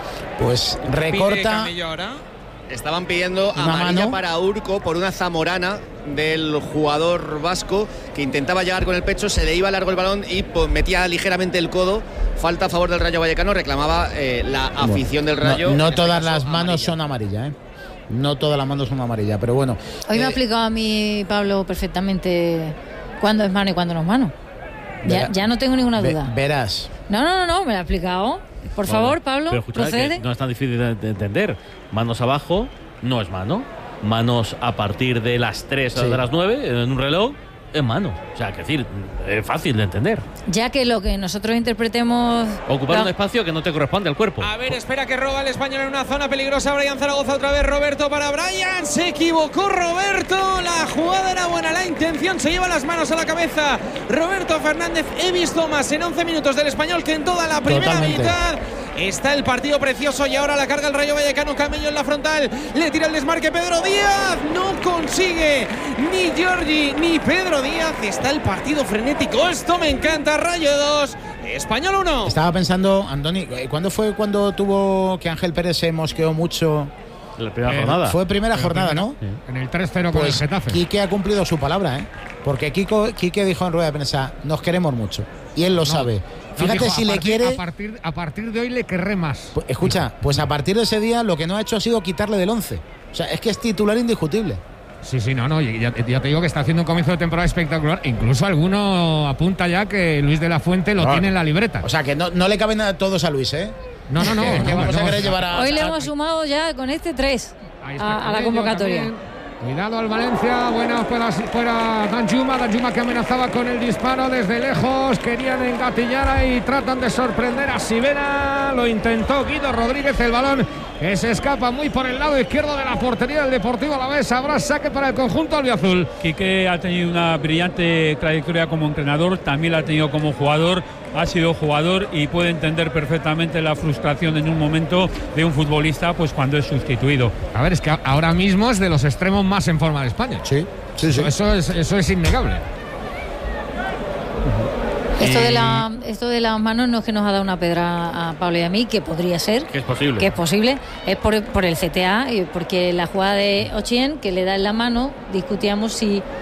[SPEAKER 3] Pues
[SPEAKER 8] Pide
[SPEAKER 3] recorta.
[SPEAKER 8] Camello ahora.
[SPEAKER 1] Estaban pidiendo
[SPEAKER 3] Una
[SPEAKER 1] amarilla
[SPEAKER 3] mano.
[SPEAKER 1] para Urco por una zamorana del jugador vasco, que intentaba llegar con el pecho, se le iba largo el balón y pues, metía ligeramente el codo. Falta a favor del Rayo Vallecano, reclamaba eh, la afición del Rayo.
[SPEAKER 3] No, no
[SPEAKER 1] en este
[SPEAKER 3] todas
[SPEAKER 1] caso,
[SPEAKER 3] las manos
[SPEAKER 1] amarilla.
[SPEAKER 3] son amarillas, ¿eh? No todas las manos son amarillas, pero bueno.
[SPEAKER 4] Hoy me
[SPEAKER 3] eh,
[SPEAKER 4] ha explicado a mí, Pablo, perfectamente cuándo es mano y cuándo no es mano. Ya,
[SPEAKER 3] Verá-
[SPEAKER 4] ya no tengo ninguna
[SPEAKER 3] ve-
[SPEAKER 4] duda.
[SPEAKER 3] verás.
[SPEAKER 4] No, no, no, no, me lo ha explicado. Por favor, Pablo,
[SPEAKER 5] Pero escuchad,
[SPEAKER 4] procede.
[SPEAKER 5] que no es tan difícil de, de entender. Manos abajo no es mano. Manos a partir de las tres o
[SPEAKER 3] Sí.
[SPEAKER 5] de las nueve en un reloj es mano. O sea, que decir, es fácil de entender.
[SPEAKER 4] Ya que lo que nosotros interpretemos.
[SPEAKER 5] Ocupar
[SPEAKER 4] No.
[SPEAKER 5] un espacio que no te corresponde al cuerpo.
[SPEAKER 2] A ver, espera que roba el Español en una zona peligrosa. Brian Zaragoza otra vez. Roberto para Brian. Se equivocó Roberto. La jugada era buena. La intención se lleva las manos a la cabeza. Roberto Fernández. He visto más en once minutos del Español que en toda la primera
[SPEAKER 3] Totalmente.
[SPEAKER 2] mitad. Está el partido precioso y ahora la carga el Rayo Vallecano. Camello en la frontal. Le tira el desmarque Pedro Díaz. No consigue ni Giorgi ni Pedro Díaz. Está el partido frenético. Esto me encanta. Rayo dos, Español uno.
[SPEAKER 3] Estaba pensando, Andoni, ¿cuándo fue cuando tuvo que Ángel Pérez se mosqueó mucho
[SPEAKER 5] La primera
[SPEAKER 11] Eh,
[SPEAKER 5] jornada.
[SPEAKER 3] Fue primera
[SPEAKER 11] Pero
[SPEAKER 3] jornada,
[SPEAKER 11] primero,
[SPEAKER 3] ¿no?
[SPEAKER 11] sí. En el tres cero con
[SPEAKER 3] Pues
[SPEAKER 11] el Getafe.
[SPEAKER 3] Quique ha cumplido su palabra, ¿eh? Porque Kiko, Quique dijo en rueda de prensa, nos queremos mucho. Y él lo
[SPEAKER 11] No,
[SPEAKER 3] sabe.
[SPEAKER 11] no,
[SPEAKER 3] Fíjate
[SPEAKER 11] dijo,
[SPEAKER 3] si
[SPEAKER 11] a
[SPEAKER 3] le
[SPEAKER 11] partir-
[SPEAKER 3] quiere...
[SPEAKER 11] A partir, a partir de hoy le querré más.
[SPEAKER 3] Pues, escucha, pues a partir de ese día lo que no ha hecho ha sido quitarle del once. O sea, es que es titular indiscutible.
[SPEAKER 11] Sí, sí, no, no, ya, ya te digo que está haciendo un comienzo de temporada espectacular. Incluso alguno apunta ya que Luis de la Fuente lo
[SPEAKER 3] Claro.
[SPEAKER 11] tiene en la libreta.
[SPEAKER 3] O sea, que no, no le caben a todos a Luis, ¿eh?
[SPEAKER 11] No, no, no.
[SPEAKER 3] Que, que
[SPEAKER 11] no,
[SPEAKER 3] vamos
[SPEAKER 11] no,
[SPEAKER 3] a querer
[SPEAKER 11] no.
[SPEAKER 3] llevar a...
[SPEAKER 4] Hoy le
[SPEAKER 3] a-
[SPEAKER 4] hemos sumado ya con este tres
[SPEAKER 11] Ahí está
[SPEAKER 4] a, a la
[SPEAKER 11] Camello
[SPEAKER 4] convocatoria.
[SPEAKER 11] también. Cuidado al Valencia, buena fuera, fuera Danjuma, Danjuma que amenazaba con el disparo desde lejos, querían engatillar ahí, tratan de sorprender a Sivera, lo intentó Guido Rodríguez, el balón que se escapa muy por el lado izquierdo de la portería del Deportivo Alavés, habrá saque para el conjunto albiazul.
[SPEAKER 7] Quique ha tenido una brillante trayectoria como entrenador, también la ha tenido como jugador, ha sido jugador y puede entender perfectamente la frustración en un momento de un futbolista pues cuando es sustituido.
[SPEAKER 11] A ver, es que ahora mismo es de los extremos más en forma de España.
[SPEAKER 3] Sí, sí, sí.
[SPEAKER 11] Eso, eso es, eso es innegable.
[SPEAKER 4] Esto
[SPEAKER 11] Y-
[SPEAKER 4] de, la, esto de las manos no es que nos ha dado una pedra a Pablo y a mí, que podría ser.
[SPEAKER 5] Que es posible.
[SPEAKER 4] Que es posible. Es por, por el C T A, y porque la jugada de Ochien, que le da en la mano, discutíamos si